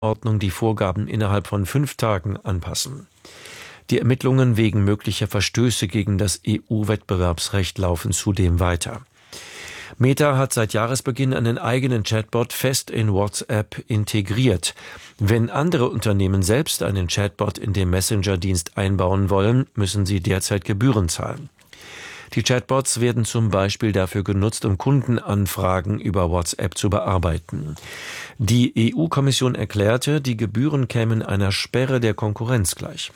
Ordnung die Vorgaben innerhalb von 5 Tagen anpassen. Die Ermittlungen wegen möglicher Verstöße gegen das EU-Wettbewerbsrecht laufen zudem weiter. Meta hat seit Jahresbeginn einen eigenen Chatbot fest in WhatsApp integriert. Wenn andere Unternehmen selbst einen Chatbot in den Messenger-Dienst einbauen wollen, müssen sie derzeit Gebühren zahlen. Die Chatbots werden zum Beispiel dafür genutzt, um Kundenanfragen über WhatsApp zu bearbeiten. Die EU-Kommission erklärte, die Gebühren kämen einer Sperre der Konkurrenz gleich.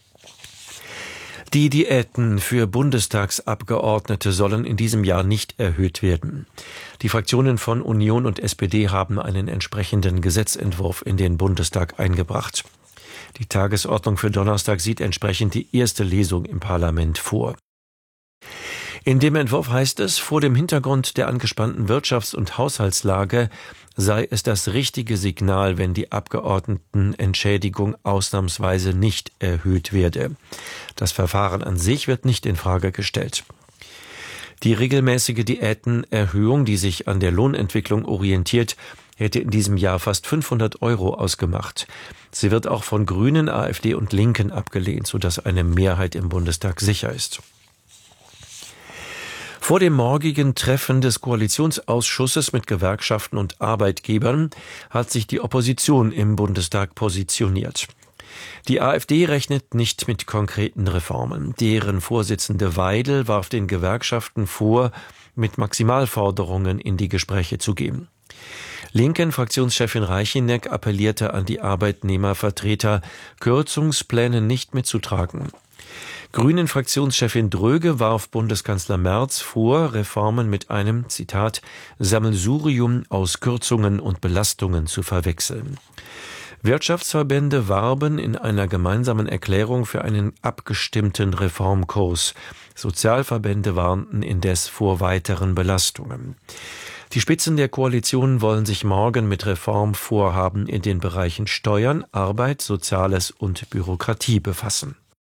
Die Diäten für Bundestagsabgeordnete sollen in diesem Jahr nicht erhöht werden. Die Fraktionen von Union und SPD haben einen entsprechenden Gesetzentwurf in den Bundestag eingebracht. Die Tagesordnung für Donnerstag sieht entsprechend die erste Lesung im Parlament vor. In dem Entwurf heißt es, vor dem Hintergrund der angespannten Wirtschafts- und Haushaltslage sei es das richtige Signal, wenn die Abgeordnetenentschädigung ausnahmsweise nicht erhöht werde. Das Verfahren an sich wird nicht in Frage gestellt. Die regelmäßige Diätenerhöhung, die sich an der Lohnentwicklung orientiert, hätte in diesem Jahr fast 500 € ausgemacht. Sie wird auch von Grünen, AfD und Linken abgelehnt, sodass eine Mehrheit im Bundestag sicher ist. Vor dem morgigen Treffen des Koalitionsausschusses mit Gewerkschaften und Arbeitgebern hat sich die Opposition im Bundestag positioniert. Die AfD rechnet nicht mit konkreten Reformen. Deren Vorsitzende Weidel warf den Gewerkschaften vor, mit Maximalforderungen in die Gespräche zu gehen. Linken Fraktionschefin Reicheneck appellierte an die Arbeitnehmervertreter, Kürzungspläne nicht mitzutragen. Grünen Fraktionschefin Dröge warf Bundeskanzler Merz vor, Reformen mit einem, Zitat, Sammelsurium aus Kürzungen und Belastungen zu verwechseln. Wirtschaftsverbände warben in einer gemeinsamen Erklärung für einen abgestimmten Reformkurs. Sozialverbände warnten indes vor weiteren Belastungen. Die Spitzen der Koalition wollen sich morgen mit Reformvorhaben in den Bereichen Steuern, Arbeit, Soziales und Bürokratie befassen.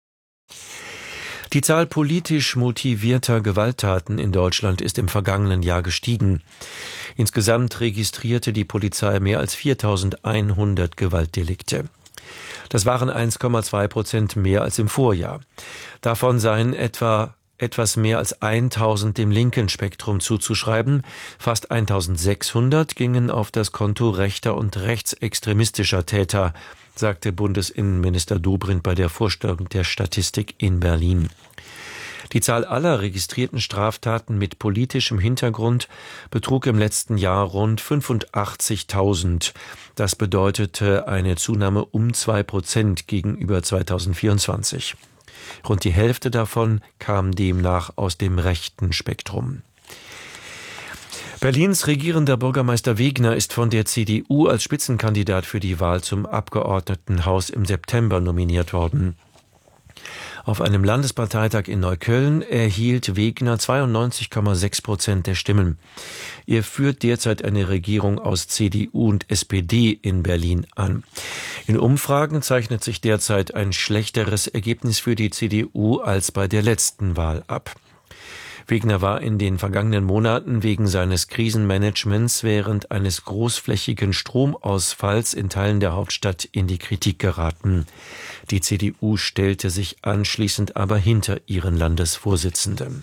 Die Zahl politisch motivierter Gewalttaten in Deutschland ist im vergangenen Jahr gestiegen. Insgesamt registrierte die Polizei mehr als 4.100 Gewaltdelikte. Das waren 1,2% mehr als im Vorjahr. Davon seien etwas mehr als 1.000 dem linken Spektrum zuzuschreiben. Fast 1.600 gingen auf das Konto rechter und rechtsextremistischer Täter, sagte Bundesinnenminister Dobrindt bei der Vorstellung der Statistik in Berlin. Die Zahl aller registrierten Straftaten mit politischem Hintergrund betrug im letzten Jahr rund 85.000. Das bedeutete eine Zunahme um 2% gegenüber 2024. Rund die Hälfte davon kam demnach aus dem rechten Spektrum. Berlins regierender Bürgermeister Wegner ist von der CDU als Spitzenkandidat für die Wahl zum Abgeordnetenhaus im September nominiert worden. Auf einem Landesparteitag in Neukölln erhielt Wegner 92,6% der Stimmen. Er führt derzeit eine Regierung aus CDU und SPD in Berlin an. In Umfragen zeichnet sich derzeit ein schlechteres Ergebnis für die CDU als bei der letzten Wahl ab. Wegner war in den vergangenen Monaten wegen seines Krisenmanagements während eines großflächigen Stromausfalls in Teilen der Hauptstadt in die Kritik geraten. Die CDU stellte sich anschließend aber hinter ihren Landesvorsitzenden.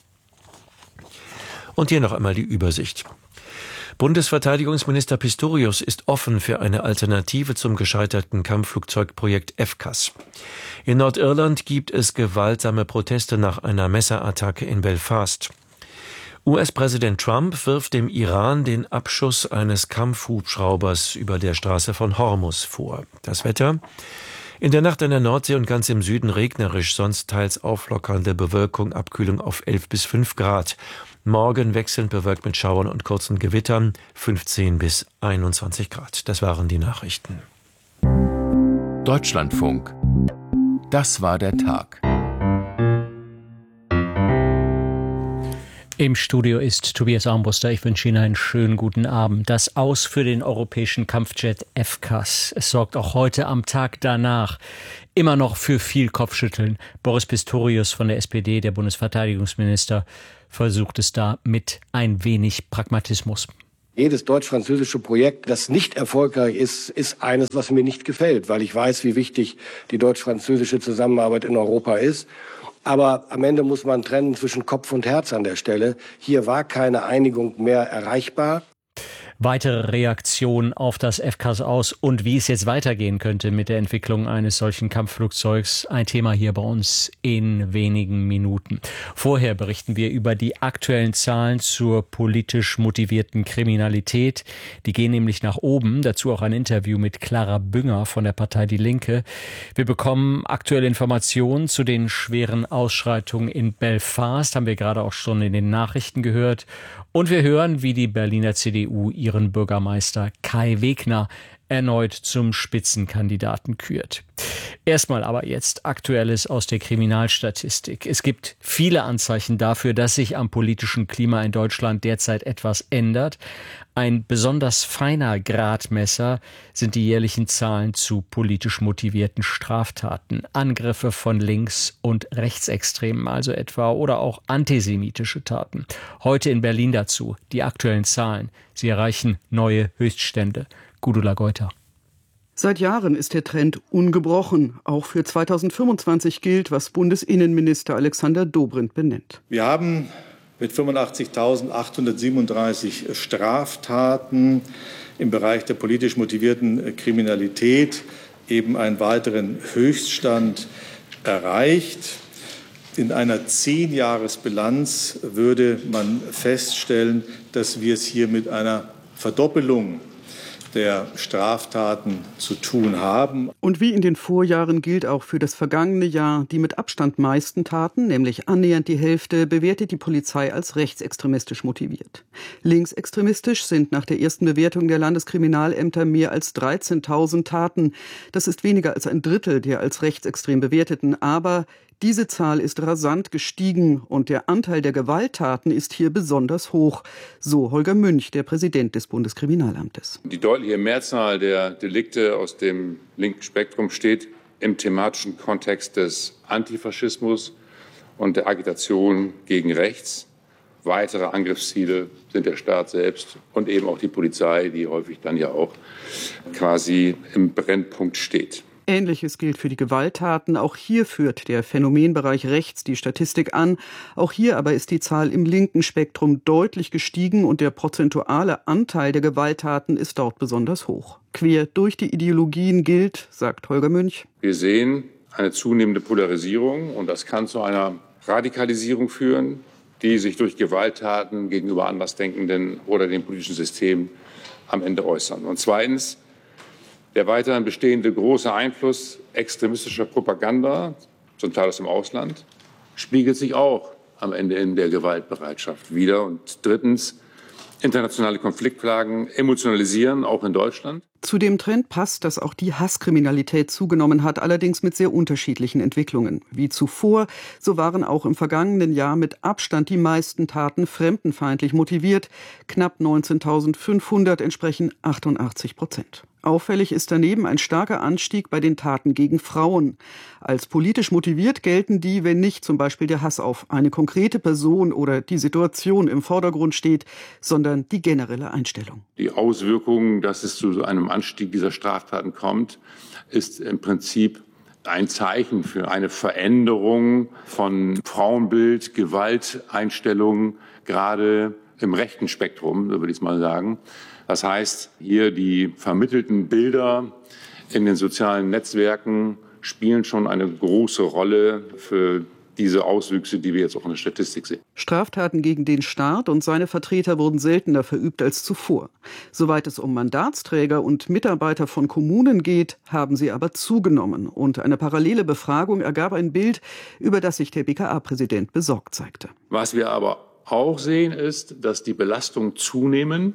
Und hier noch einmal die Übersicht. Bundesverteidigungsminister Pistorius ist offen für eine Alternative zum gescheiterten Kampfflugzeugprojekt FCAS. In Nordirland gibt es gewaltsame Proteste nach einer Messerattacke in Belfast. US-Präsident Trump wirft dem Iran den Abschuss eines Kampfhubschraubers über der Straße von Hormuz vor. Das Wetter? In der Nacht an der Nordsee und ganz im Süden regnerisch, sonst teils auflockernde Bewölkung, Abkühlung auf 11 bis 5 Grad. Morgen wechselnd bewölkt mit Schauern und kurzen Gewittern, 15 bis 21 Grad. Das waren die Nachrichten. Deutschlandfunk. Das war der Tag. Im Studio ist Tobias Armbruster. Ich wünsche Ihnen einen schönen guten Abend. Das Aus für den europäischen Kampfjet FCAS. Es sorgt auch heute am Tag danach immer noch für viel Kopfschütteln. Boris Pistorius von der SPD, der Bundesverteidigungsminister, versucht es da mit ein wenig Pragmatismus. Jedes deutsch-französische Projekt, das nicht erfolgreich ist, ist eines, was mir nicht gefällt, weil ich weiß, wie wichtig die deutsch-französische Zusammenarbeit in Europa ist. Aber am Ende muss man trennen zwischen Kopf und Herz an der Stelle. Hier war keine Einigung mehr erreichbar. Weitere Reaktionen auf das FCAS aus und wie es jetzt weitergehen könnte mit der Entwicklung eines solchen Kampfflugzeugs. Ein Thema hier bei uns in wenigen Minuten. Vorher berichten wir über die aktuellen Zahlen zur politisch motivierten Kriminalität. Die gehen nämlich nach oben. Dazu auch ein Interview mit Clara Bünger von der Partei Die Linke. Wir bekommen aktuelle Informationen zu den schweren Ausschreitungen in Belfast. Haben wir gerade auch schon in den Nachrichten gehört. Und wir hören, wie die Berliner CDU ihren Bürgermeister Kai Wegner erneut zum Spitzenkandidaten kürt. Erstmal aber jetzt Aktuelles aus der Kriminalstatistik. Es gibt viele Anzeichen dafür, dass sich am politischen Klima in Deutschland derzeit etwas ändert. Ein besonders feiner Gradmesser sind die jährlichen Zahlen zu politisch motivierten Straftaten. Angriffe von Links- und Rechtsextremen also etwa oder auch antisemitische Taten. Heute in Berlin dazu die aktuellen Zahlen. Sie erreichen neue Höchststände. Gudula Geuter. Seit Jahren ist der Trend ungebrochen. Auch für 2025 gilt, was Bundesinnenminister Alexander Dobrindt benennt. Wir haben mit 85.837 Straftaten im Bereich der politisch motivierten Kriminalität eben einen weiteren Höchststand erreicht. In einer 10-Jahres-Bilanz würde man feststellen, dass wir es hier mit einer Verdoppelung der Straftaten zu tun haben. Und wie in den Vorjahren gilt auch für das vergangene Jahr, die mit Abstand meisten Taten, nämlich annähernd die Hälfte, bewertet die Polizei als rechtsextremistisch motiviert. Linksextremistisch sind nach der ersten Bewertung der Landeskriminalämter mehr als 13.000 Taten. Das ist weniger als ein Drittel der als rechtsextrem bewerteten, aber diese Zahl ist rasant gestiegen und der Anteil der Gewalttaten ist hier besonders hoch, so Holger Münch, der Präsident des Bundeskriminalamtes. Die deutliche Mehrzahl der Delikte aus dem linken Spektrum steht im thematischen Kontext des Antifaschismus und der Agitation gegen rechts. Weitere Angriffsziele sind der Staat selbst und eben auch die Polizei, die häufig dann ja auch quasi im Brennpunkt steht. Ähnliches gilt für die Gewalttaten. Auch hier führt der Phänomenbereich rechts die Statistik an. Auch hier aber ist die Zahl im linken Spektrum deutlich gestiegen und der prozentuale Anteil der Gewalttaten ist dort besonders hoch. Quer durch die Ideologien gilt, sagt Holger Münch: Wir sehen eine zunehmende Polarisierung und das kann zu einer Radikalisierung führen, die sich durch Gewalttaten gegenüber Andersdenkenden oder dem politischen System am Ende äußern. Und zweitens, der weiterhin bestehende große Einfluss extremistischer Propaganda, zum Teil aus dem Ausland, spiegelt sich auch am Ende in der Gewaltbereitschaft wider. Und drittens, internationale Konfliktlagen emotionalisieren, auch in Deutschland. Zu dem Trend passt, dass auch die Hasskriminalität zugenommen hat, allerdings mit sehr unterschiedlichen Entwicklungen. Wie zuvor, so waren auch im vergangenen Jahr mit Abstand die meisten Taten fremdenfeindlich motiviert. Knapp 19.500 entsprechen 88%. Auffällig ist daneben ein starker Anstieg bei den Taten gegen Frauen. Als politisch motiviert gelten die, wenn nicht zum Beispiel der Hass auf eine konkrete Person oder die Situation im Vordergrund steht, sondern die generelle Einstellung. Die Auswirkungen, dass es zu einem Anstieg dieser Straftaten kommt, ist im Prinzip ein Zeichen für eine Veränderung von Frauenbild, Gewalteinstellungen, gerade im rechten Spektrum, so würde ich es mal sagen. Das heißt, hier die vermittelten Bilder in den sozialen Netzwerken spielen schon eine große Rolle für diese Auswüchse, die wir jetzt auch in der Statistik sehen. Straftaten gegen den Staat und seine Vertreter wurden seltener verübt als zuvor. Soweit es um Mandatsträger und Mitarbeiter von Kommunen geht, haben sie aber zugenommen. Und eine parallele Befragung ergab ein Bild, über das sich der BKA-Präsident besorgt zeigte. Was wir aber auch sehen, ist, dass die Belastungen zunehmen.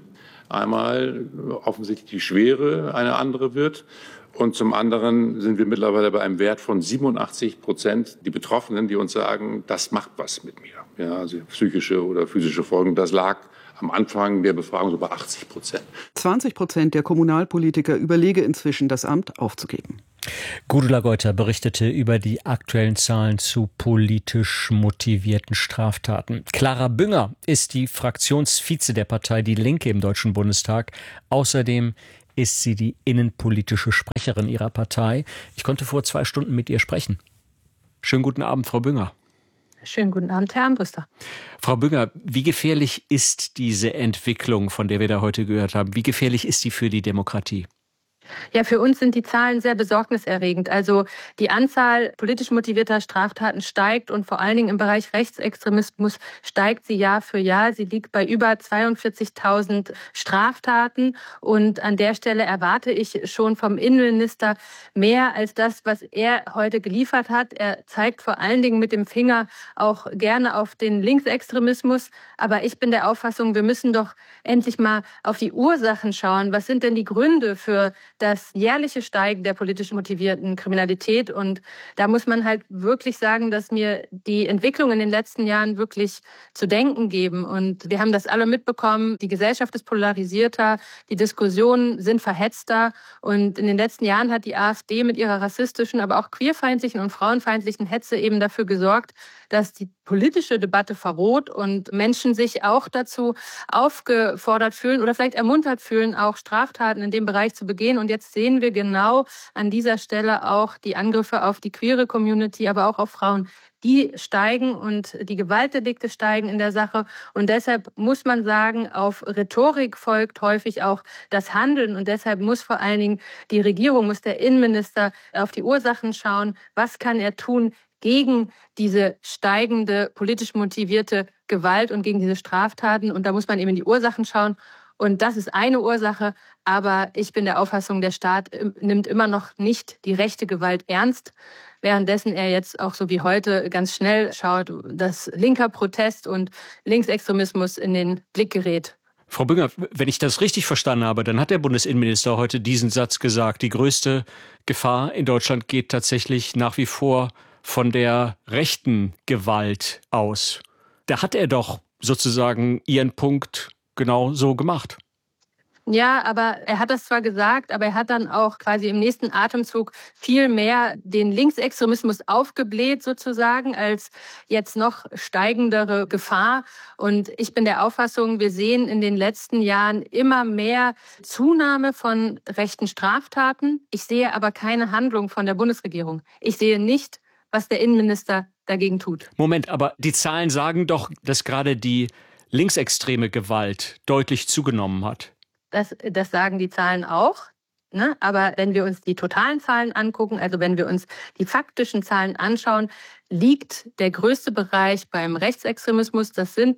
Einmal offensichtlich die Schwere eine andere wird. Und zum anderen sind wir mittlerweile bei einem Wert von 87%, die Betroffenen, die uns sagen, das macht was mit mir. Ja, also psychische oder physische Folgen. Das lag am Anfang der Befragung so bei 80%. 20% der Kommunalpolitiker überlege inzwischen, das Amt aufzugeben. Gudula Geuter berichtete über die aktuellen Zahlen zu politisch motivierten Straftaten. Clara Bünger ist die Fraktionsvize der Partei Die Linke im Deutschen Bundestag. Außerdem ist sie die innenpolitische Sprecherin ihrer Partei. Ich konnte vor 2 Stunden mit ihr sprechen. Schönen guten Abend, Frau Bünger. Schönen guten Abend, Herr Armbruster. Frau Bünger, wie gefährlich ist diese Entwicklung, von der wir da heute gehört haben? Wie gefährlich ist sie für die Demokratie? Ja, für uns sind die Zahlen sehr besorgniserregend. Also die Anzahl politisch motivierter Straftaten steigt und vor allen Dingen im Bereich Rechtsextremismus steigt sie Jahr für Jahr. Sie liegt bei über 42.000 Straftaten und an der Stelle erwarte ich schon vom Innenminister mehr als das, was er heute geliefert hat. Er zeigt vor allen Dingen mit dem Finger auch gerne auf den Linksextremismus. Aber ich bin der Auffassung, wir müssen doch endlich mal auf die Ursachen schauen. Was sind denn die Gründe für das jährliche Steigen der politisch motivierten Kriminalität? Und da muss man halt wirklich sagen, dass mir die Entwicklung in den letzten Jahren wirklich zu denken geben. Und wir haben das alle mitbekommen. Die Gesellschaft ist polarisierter, die Diskussionen sind verhetzter. Und in den letzten Jahren hat die AfD mit ihrer rassistischen, aber auch queerfeindlichen und frauenfeindlichen Hetze eben dafür gesorgt, dass die politische Debatte verroht und Menschen sich auch dazu aufgefordert fühlen oder vielleicht ermuntert fühlen, auch Straftaten in dem Bereich zu begehen. Und jetzt sehen wir genau an dieser Stelle auch die Angriffe auf die queere Community, aber auch auf Frauen. Die steigen und die Gewaltdelikte steigen in der Sache. Und deshalb muss man sagen, auf Rhetorik folgt häufig auch das Handeln. Und deshalb muss vor allen Dingen die Regierung, muss der Innenminister auf die Ursachen schauen. Was kann er tun gegen diese steigende politisch motivierte Gewalt und gegen diese Straftaten? Und da muss man eben in die Ursachen schauen. Und das ist eine Ursache. Aber ich bin der Auffassung, der Staat nimmt immer noch nicht die rechte Gewalt ernst, währenddessen er jetzt auch so wie heute ganz schnell schaut, dass linker Protest und Linksextremismus in den Blick gerät. Frau Bünger, wenn ich das richtig verstanden habe, dann hat der Bundesinnenminister heute diesen Satz gesagt: Die größte Gefahr in Deutschland geht tatsächlich nach wie vor von der rechten Gewalt aus. Da hat er doch sozusagen Ihren Punkt genau so gemacht. Ja, aber er hat das zwar gesagt, aber er hat dann auch quasi im nächsten Atemzug viel mehr den Linksextremismus aufgebläht sozusagen als jetzt noch steigendere Gefahr. Und ich bin der Auffassung, wir sehen in den letzten Jahren immer mehr Zunahme von rechten Straftaten. Ich sehe aber keine Handlung von der Bundesregierung. Ich sehe nicht, was der Innenminister dagegen tut. Moment, aber die Zahlen sagen doch, dass gerade die linksextreme Gewalt deutlich zugenommen hat. Das sagen die Zahlen auch. Ne? Aber wenn wir uns die totalen Zahlen angucken, also wenn wir uns die faktischen Zahlen anschauen, liegt der größte Bereich beim Rechtsextremismus. Das sind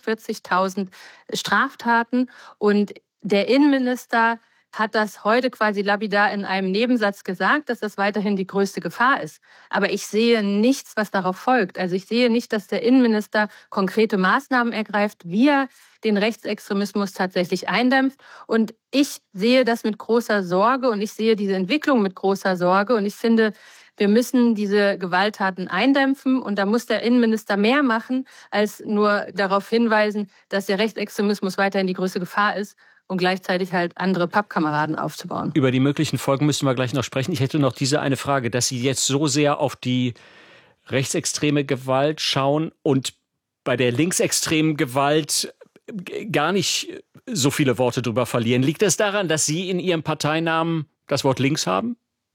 42.000 Straftaten. Und der Innenminister hat das heute quasi lapidar in einem Nebensatz gesagt, dass das weiterhin die größte Gefahr ist. Aber ich sehe nichts, was darauf folgt. Also ich sehe nicht, dass der Innenminister konkrete Maßnahmen ergreift, wie er den Rechtsextremismus tatsächlich eindämpft. Und ich sehe das mit großer Sorge und ich sehe diese Entwicklung mit großer Sorge. Und ich finde, wir müssen diese Gewalttaten eindämpfen. Und da muss der Innenminister mehr machen, als nur darauf hinweisen, dass der Rechtsextremismus weiterhin die größte Gefahr ist und gleichzeitig halt andere Pappkameraden aufzubauen. Über die möglichen Folgen müssen wir gleich noch sprechen. Ich hätte noch diese eine Frage, dass Sie jetzt so sehr auf die rechtsextreme Gewalt schauen und bei der linksextremen Gewalt gar nicht so viele Worte drüber verlieren. Liegt das daran, dass Sie in Ihrem Parteinamen das Wort links haben?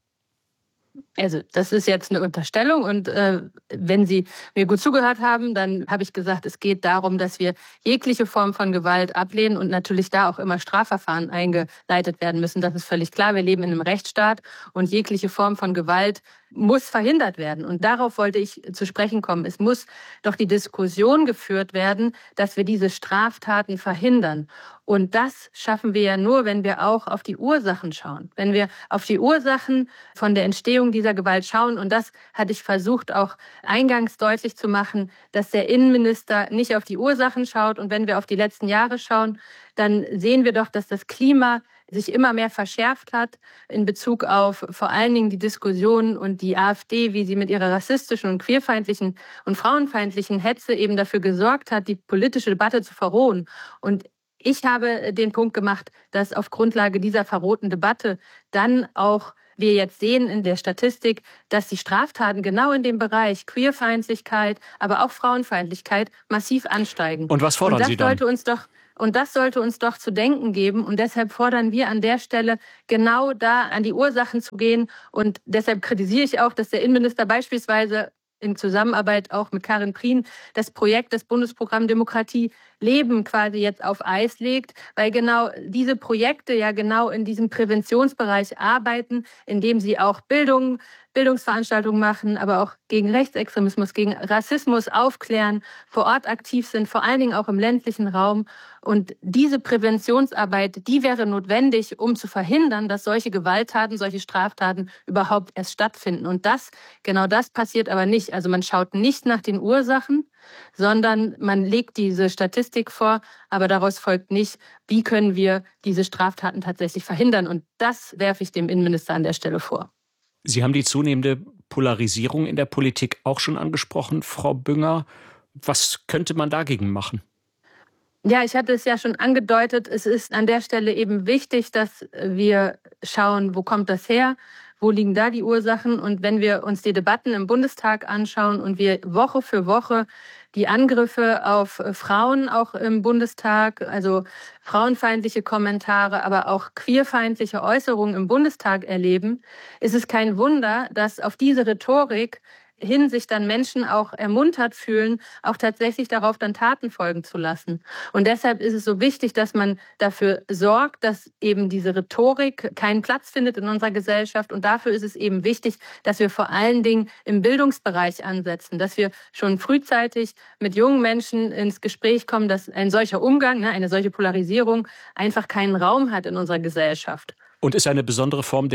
Also das ist jetzt eine Unterstellung und wenn Sie mir gut zugehört haben, dann habe ich gesagt, es geht darum, dass wir jegliche Form von Gewalt ablehnen und natürlich da auch immer Strafverfahren eingeleitet werden müssen. Das ist völlig klar. Wir leben in einem Rechtsstaat und jegliche Form von Gewalt muss verhindert werden. Und darauf wollte ich zu sprechen kommen. Es muss doch die Diskussion geführt werden, dass wir diese Straftaten verhindern. Und das schaffen wir ja nur, wenn wir auch auf die Ursachen schauen. Wenn wir auf die Ursachen von der Entstehung dieser Gewalt schauen. Und das hatte ich versucht, auch eingangs deutlich zu machen, dass der Innenminister nicht auf die Ursachen schaut. Und wenn wir auf die letzten Jahre schauen, dann sehen wir doch, dass das Klima sich immer mehr verschärft hat in Bezug auf vor allen Dingen die Diskussionen und die AfD, wie sie mit ihrer rassistischen und queerfeindlichen und frauenfeindlichen Hetze eben dafür gesorgt hat, die politische Debatte zu verrohen. Und ich habe den Punkt gemacht, dass auf Grundlage dieser verrohten Debatte dann auch wir jetzt sehen in der Statistik, dass die Straftaten genau in dem Bereich Queerfeindlichkeit, aber auch Frauenfeindlichkeit massiv ansteigen. Und was fordern Sie dann? Das sollte uns doch zu denken geben. Und deshalb fordern wir an der Stelle, genau da an die Ursachen zu gehen. Und deshalb kritisiere ich auch, dass der Innenminister beispielsweise in Zusammenarbeit auch mit Karin Prien das Projekt des Bundesprogramm Demokratie Leben quasi jetzt auf Eis legt, weil genau diese Projekte ja genau in diesem Präventionsbereich arbeiten, indem sie auch Bildungsveranstaltungen machen, aber auch gegen Rechtsextremismus, gegen Rassismus aufklären, vor Ort aktiv sind, vor allen Dingen auch im ländlichen Raum. Und diese Präventionsarbeit, die wäre notwendig, um zu verhindern, dass solche Gewalttaten, solche Straftaten überhaupt erst stattfinden. Und genau das passiert aber nicht. Also man schaut nicht nach den Ursachen, sondern man legt diese Statistik vor, aber daraus folgt nicht, wie können wir diese Straftaten tatsächlich verhindern. Und das werfe ich dem Innenminister an der Stelle vor. Sie haben die zunehmende Polarisierung in der Politik auch schon angesprochen, Frau Bünger. Was könnte man dagegen machen? Ja, ich hatte es ja schon angedeutet. Es ist an der Stelle eben wichtig, dass wir schauen, wo kommt das her? Wo liegen da die Ursachen? Und wenn wir uns die Debatten im Bundestag anschauen und wir Woche für Woche die Angriffe auf Frauen auch im Bundestag, also frauenfeindliche Kommentare, aber auch queerfeindliche Äußerungen im Bundestag erleben, ist es kein Wunder, dass auf diese Rhetorik hin sich dann Menschen auch ermuntert fühlen, auch tatsächlich darauf dann Taten folgen zu lassen. Und deshalb ist es so wichtig, dass man dafür sorgt, dass eben diese Rhetorik keinen Platz findet in unserer Gesellschaft. Und dafür ist es eben wichtig, dass wir vor allen Dingen im Bildungsbereich ansetzen, dass wir schon frühzeitig mit jungen Menschen ins Gespräch kommen, dass ein solcher Umgang, eine solche Polarisierung einfach keinen Raum hat in unserer Gesellschaft. Und ist eine besondere Form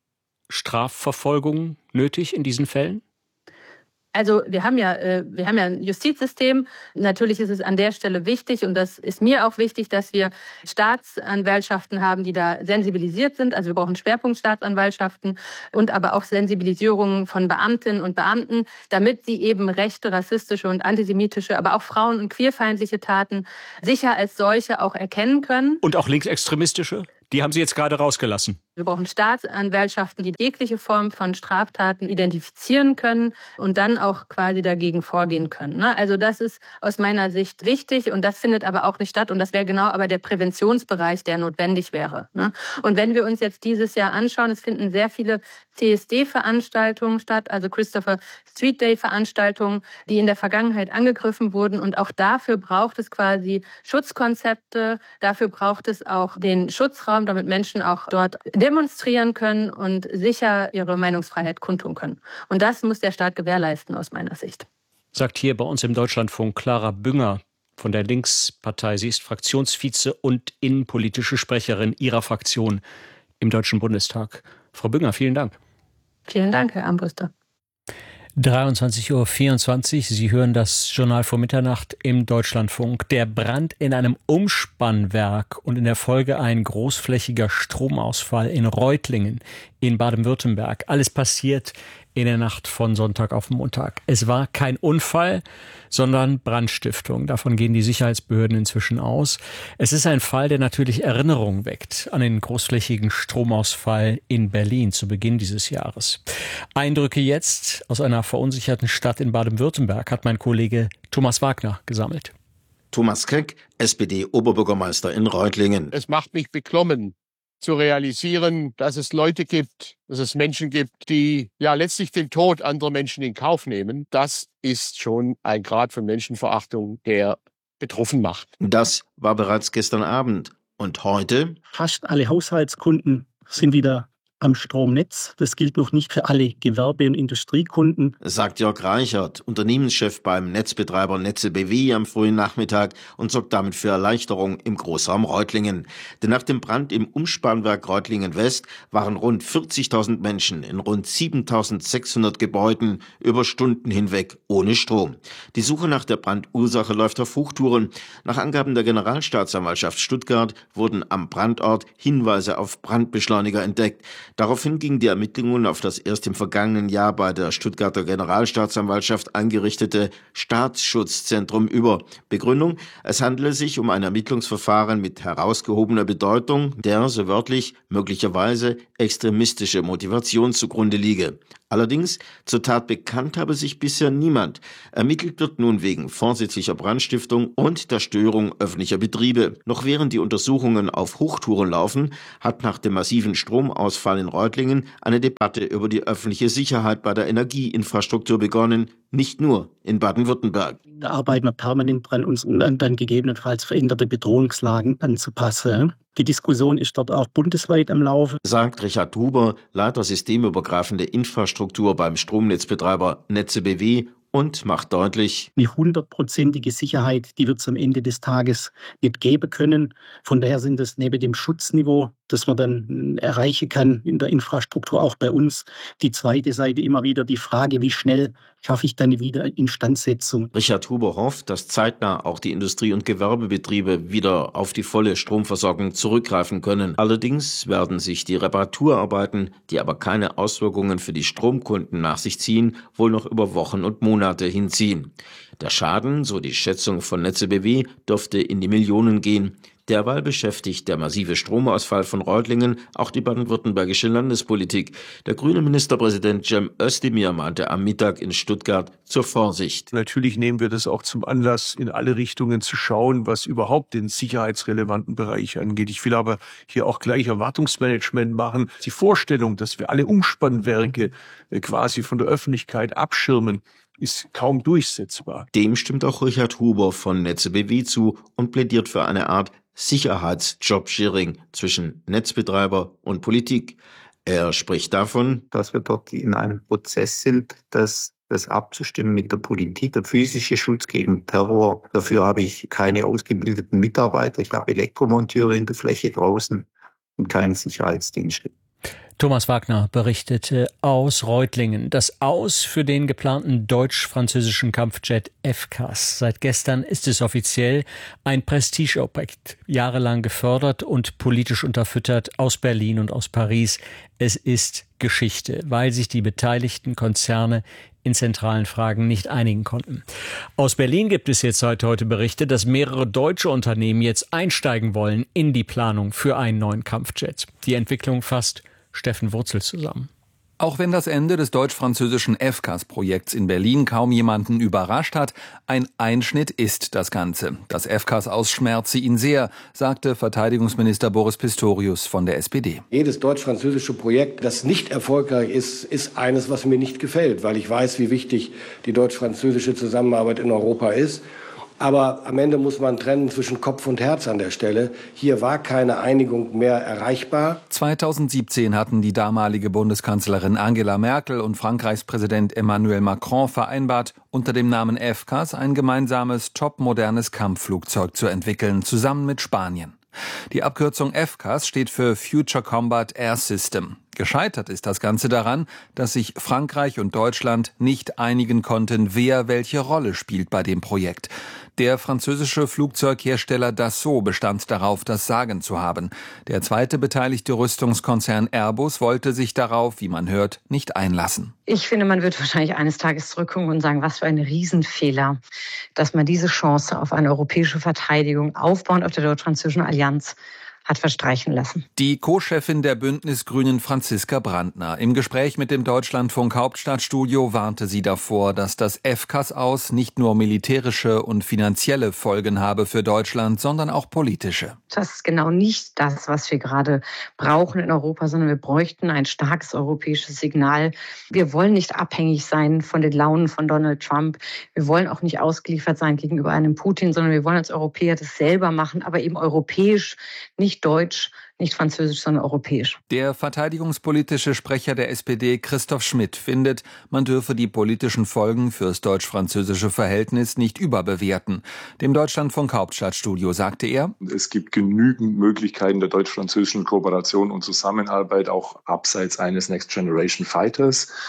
der Strafverfolgung nötig in diesen Fällen? Also wir haben ja ein Justizsystem. Natürlich ist es an der Stelle wichtig, und das ist mir auch wichtig, dass wir Staatsanwaltschaften haben, die da sensibilisiert sind. Also wir brauchen Schwerpunktstaatsanwaltschaften und aber auch Sensibilisierungen von Beamtinnen und Beamten, damit sie eben rechte, rassistische und antisemitische, aber auch frauen- und queerfeindliche Taten sicher als solche auch erkennen können. Und auch linksextremistische? Die haben Sie jetzt gerade rausgelassen. Wir brauchen Staatsanwaltschaften, die jegliche Form von Straftaten identifizieren können und dann auch quasi dagegen vorgehen können. Also das ist aus meiner Sicht wichtig, und das findet aber auch nicht statt. Und das wäre genau aber der Präventionsbereich, der notwendig wäre. Und wenn wir uns jetzt dieses Jahr anschauen, es finden sehr viele CSD-Veranstaltungen statt, also Christopher Street Day-Veranstaltungen, die in der Vergangenheit angegriffen wurden. Und auch dafür braucht es quasi Schutzkonzepte, dafür braucht es auch den Schutzraum, damit Menschen auch dort demonstrieren können und sicher ihre Meinungsfreiheit kundtun können. Und das muss der Staat gewährleisten aus meiner Sicht. Sagt hier bei uns im Deutschlandfunk Clara Bünger von der Linkspartei. Sie ist Fraktionsvize und innenpolitische Sprecherin Ihrer Fraktion im Deutschen Bundestag. Frau Bünger, vielen Dank. Vielen Dank, Herr Armbruster. 23:24 Uhr. Sie hören das Journal vor Mitternacht im Deutschlandfunk. Der Brand in einem Umspannwerk und in der Folge ein großflächiger Stromausfall in Reutlingen in Baden-Württemberg. Alles passiert in der Nacht von Sonntag auf Montag. Es war kein Unfall, sondern Brandstiftung. Davon gehen die Sicherheitsbehörden inzwischen aus. Es ist ein Fall, der natürlich Erinnerungen weckt an den großflächigen Stromausfall in Berlin zu Beginn dieses Jahres. Eindrücke jetzt aus einer verunsicherten Stadt in Baden-Württemberg hat mein Kollege Thomas Wagner gesammelt. Thomas Keck, SPD-Oberbürgermeister in Reutlingen. Es macht mich beklommen zu realisieren, dass es Leute gibt, dass es Menschen gibt, die ja letztlich den Tod anderer Menschen in Kauf nehmen. Das ist schon ein Grad von Menschenverachtung, der betroffen macht. Das war bereits gestern Abend. Und heute? Fast alle Haushaltskunden sind wieder am Stromnetz. Das gilt noch nicht für alle Gewerbe- und Industriekunden. Sagt Jörg Reichert, Unternehmenschef beim Netzbetreiber Netze BW am frühen Nachmittag und sorgt damit für Erleichterung im Großraum Reutlingen. Denn nach dem Brand im Umspannwerk Reutlingen West waren rund 40.000 Menschen in rund 7.600 Gebäuden über Stunden hinweg ohne Strom. Die Suche nach der Brandursache läuft auf Hochtouren. Nach Angaben der Generalstaatsanwaltschaft Stuttgart wurden am Brandort Hinweise auf Brandbeschleuniger entdeckt. Daraufhin gingen die Ermittlungen auf das erst im vergangenen Jahr bei der Stuttgarter Generalstaatsanwaltschaft eingerichtete Staatsschutzzentrum über. Begründung: Es handele sich um ein Ermittlungsverfahren mit herausgehobener Bedeutung, der, so wörtlich, möglicherweise extremistische Motivation zugrunde liege. Allerdings, zur Tat bekannt habe sich bisher niemand. Ermittelt wird nun wegen vorsätzlicher Brandstiftung und der Störung öffentlicher Betriebe. Noch während die Untersuchungen auf Hochtouren laufen, hat nach dem massiven Stromausfall in Reutlingen eine Debatte über die öffentliche Sicherheit bei der Energieinfrastruktur begonnen, nicht nur in Baden-Württemberg. Da arbeiten wir permanent dran, uns dann gegebenenfalls veränderte Bedrohungslagen anzupassen. Die Diskussion ist dort auch bundesweit am Laufen, sagt Richard Huber, Leiter systemübergreifende Infrastruktur beim Stromnetzbetreiber Netze BW, und macht deutlich: Die 100%ige Sicherheit, die wird es am Ende des Tages nicht geben können. Von daher sind es neben dem Schutzniveau, das man dann erreichen kann in der Infrastruktur, auch bei uns, die zweite Seite immer wieder die Frage, wie schnell schaffe ich dann eine Wiederinstandsetzung. Richard Huber hofft, dass zeitnah auch die Industrie- und Gewerbebetriebe wieder auf die volle Stromversorgung zurückgreifen können. Allerdings werden sich die Reparaturarbeiten, die aber keine Auswirkungen für die Stromkunden nach sich ziehen, wohl noch über Wochen und Monate hinziehen. Der Schaden, so die Schätzung von Netze BW, dürfte in die Millionen gehen. Derweil beschäftigt der massive Stromausfall von Reutlingen auch die baden-württembergische Landespolitik. Der grüne Ministerpräsident Cem Özdemir mahnte am Mittag in Stuttgart zur Vorsicht. Natürlich nehmen wir das auch zum Anlass, in alle Richtungen zu schauen, was überhaupt den sicherheitsrelevanten Bereich angeht. Ich will aber hier auch gleich Erwartungsmanagement machen. Die Vorstellung, dass wir alle Umspannwerke quasi von der Öffentlichkeit abschirmen, ist kaum durchsetzbar. Dem stimmt auch Richard Huber von Netze BW zu und plädiert für eine Art Sicherheitsjobsharing zwischen Netzbetreiber und Politik. Er spricht davon, dass wir dort in einem Prozess sind, das abzustimmen mit der Politik. Der physische Schutz gegen Terror, dafür habe ich keine ausgebildeten Mitarbeiter. Ich habe Elektromonteure in der Fläche draußen und keinen Sicherheitsdienst. Thomas Wagner berichtete aus Reutlingen. Das Aus für den geplanten deutsch-französischen Kampfjet FCAS. Seit gestern ist es offiziell ein Prestigeobjekt, jahrelang gefördert und politisch unterfüttert aus Berlin und aus Paris. Es ist Geschichte, weil sich die beteiligten Konzerne in zentralen Fragen nicht einigen konnten. Aus Berlin gibt es jetzt seit heute Berichte, dass mehrere deutsche Unternehmen jetzt einsteigen wollen in die Planung für einen neuen Kampfjet. Die Entwicklung fasst Steffen Wurzel zusammen. Auch wenn das Ende des deutsch-französischen FCAS-Projekts in Berlin kaum jemanden überrascht hat, ein Einschnitt ist das Ganze. Das FCAS ausschmerze ihn sehr, sagte Verteidigungsminister Boris Pistorius von der SPD. Jedes deutsch-französische Projekt, das nicht erfolgreich ist, ist eines, was mir nicht gefällt, weil ich weiß, wie wichtig die deutsch-französische Zusammenarbeit in Europa ist. Aber am Ende muss man trennen zwischen Kopf und Herz an der Stelle. Hier war keine Einigung mehr erreichbar. 2017 hatten die damalige Bundeskanzlerin Angela Merkel und Frankreichs Präsident Emmanuel Macron vereinbart, unter dem Namen FCAS ein gemeinsames, topmodernes Kampfflugzeug zu entwickeln, zusammen mit Spanien. Die Abkürzung FCAS steht für Future Combat Air System. Gescheitert ist das Ganze daran, dass sich Frankreich und Deutschland nicht einigen konnten, wer welche Rolle spielt bei dem Projekt. Der französische Flugzeughersteller Dassault bestand darauf, das Sagen zu haben. Der zweite beteiligte Rüstungskonzern Airbus wollte sich darauf, wie man hört, nicht einlassen. Ich finde, man wird wahrscheinlich eines Tages zurückkommen und sagen, was für ein Riesenfehler, dass man diese Chance auf eine europäische Verteidigung aufbauend auf der deutsch-französischen Allianz hat verstreichen lassen. Die Co-Chefin der Bündnisgrünen Franziska Brandner. Im Gespräch mit dem Deutschlandfunk Hauptstadtstudio warnte sie davor, dass das FCAS aus nicht nur militärische und finanzielle Folgen habe für Deutschland, sondern auch politische. Das ist genau nicht das, was wir gerade brauchen in Europa, sondern wir bräuchten ein starkes europäisches Signal. Wir wollen nicht abhängig sein von den Launen von Donald Trump. Wir wollen auch nicht ausgeliefert sein gegenüber einem Putin, sondern wir wollen als Europäer das selber machen, aber eben europäisch, nicht deutsch, nicht französisch, sondern europäisch. Der verteidigungspolitische Sprecher der SPD, Christoph Schmidt, findet, man dürfe die politischen Folgen fürs deutsch-französische Verhältnis nicht überbewerten. Dem Deutschlandfunk Hauptstadtstudio sagte er: Es gibt genügend Möglichkeiten der deutsch-französischen Kooperation und Zusammenarbeit, auch abseits eines Next Generation Fighters.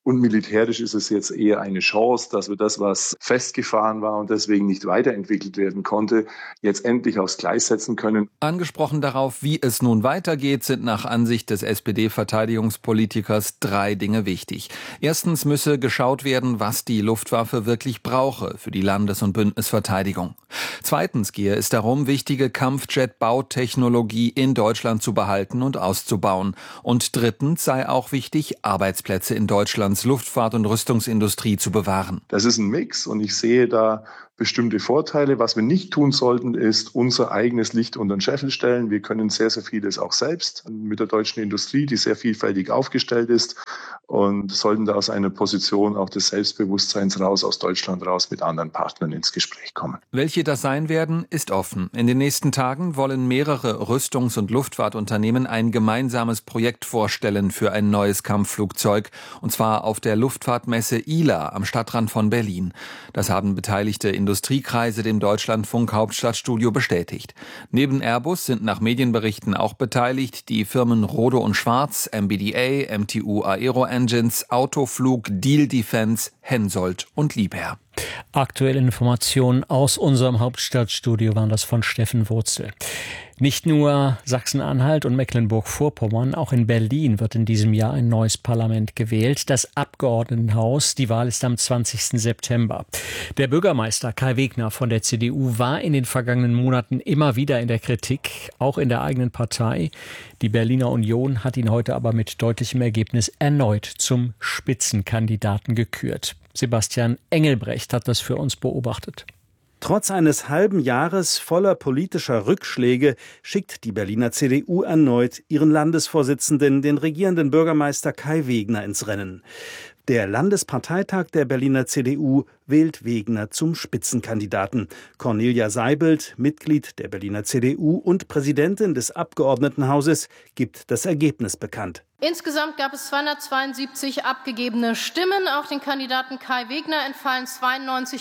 Und militärisch ist es jetzt eher eine Chance, dass wir das, was festgefahren war und deswegen nicht weiterentwickelt werden konnte, jetzt endlich aufs Gleis setzen können. Angesprochen darauf, wie es nun weitergeht, sind nach Ansicht des SPD-Verteidigungspolitikers 3 Dinge wichtig. Erstens müsse geschaut werden, was die Luftwaffe wirklich brauche für die Landes- und Bündnisverteidigung. Zweitens gehe es darum, wichtige Kampfjet-Bautechnologie in Deutschland zu behalten und auszubauen. Und drittens sei auch wichtig, Arbeitsplätze in Deutschlands Luftfahrt- und Rüstungsindustrie zu bewahren. Das ist ein Mix und ich sehe da bestimmte Vorteile. Was wir nicht tun sollten, ist unser eigenes Licht unter den Scheffel stellen. Wir können sehr, sehr vieles auch selbst mit der deutschen Industrie, die sehr vielfältig aufgestellt ist, und sollten da aus einer Position auch des Selbstbewusstseins raus, aus Deutschland raus, mit anderen Partnern ins Gespräch kommen. Welche das sein werden, ist offen. In den nächsten Tagen wollen mehrere Rüstungs- und Luftfahrtunternehmen ein gemeinsames Projekt vorstellen für ein neues Kampfflugzeug, und zwar auf der Luftfahrtmesse ILA am Stadtrand von Berlin. Das haben beteiligte Industriekreise dem Deutschlandfunk Hauptstadtstudio bestätigt. Neben Airbus sind nach Medienberichten auch beteiligt die Firmen Rohde und Schwarz, MBDA, MTU Aero Engines, Autoflug, Diehl Defence, Hensoldt und Liebherr. Aktuelle Informationen aus unserem Hauptstadtstudio waren das von Steffen Wurzel. Nicht nur Sachsen-Anhalt und Mecklenburg-Vorpommern, auch in Berlin wird in diesem Jahr ein neues Parlament gewählt. Das Abgeordnetenhaus, die Wahl ist am 20. September. Der Bürgermeister Kai Wegner von der CDU war in den vergangenen Monaten immer wieder in der Kritik, auch in der eigenen Partei. Die Berliner Union hat ihn heute aber mit deutlichem Ergebnis erneut zum Spitzenkandidaten gekürt. Sebastian Engelbrecht hat das für uns beobachtet. Trotz eines halben Jahres voller politischer Rückschläge schickt die Berliner CDU erneut ihren Landesvorsitzenden, den regierenden Bürgermeister Kai Wegner, ins Rennen. Der Landesparteitag der Berliner CDU wählt Wegner zum Spitzenkandidaten. Cornelia Seibelt, Mitglied der Berliner CDU und Präsidentin des Abgeordnetenhauses, gibt das Ergebnis bekannt. Insgesamt gab es 272 abgegebene Stimmen. Auf den Kandidaten Kai Wegner entfallen 92,64%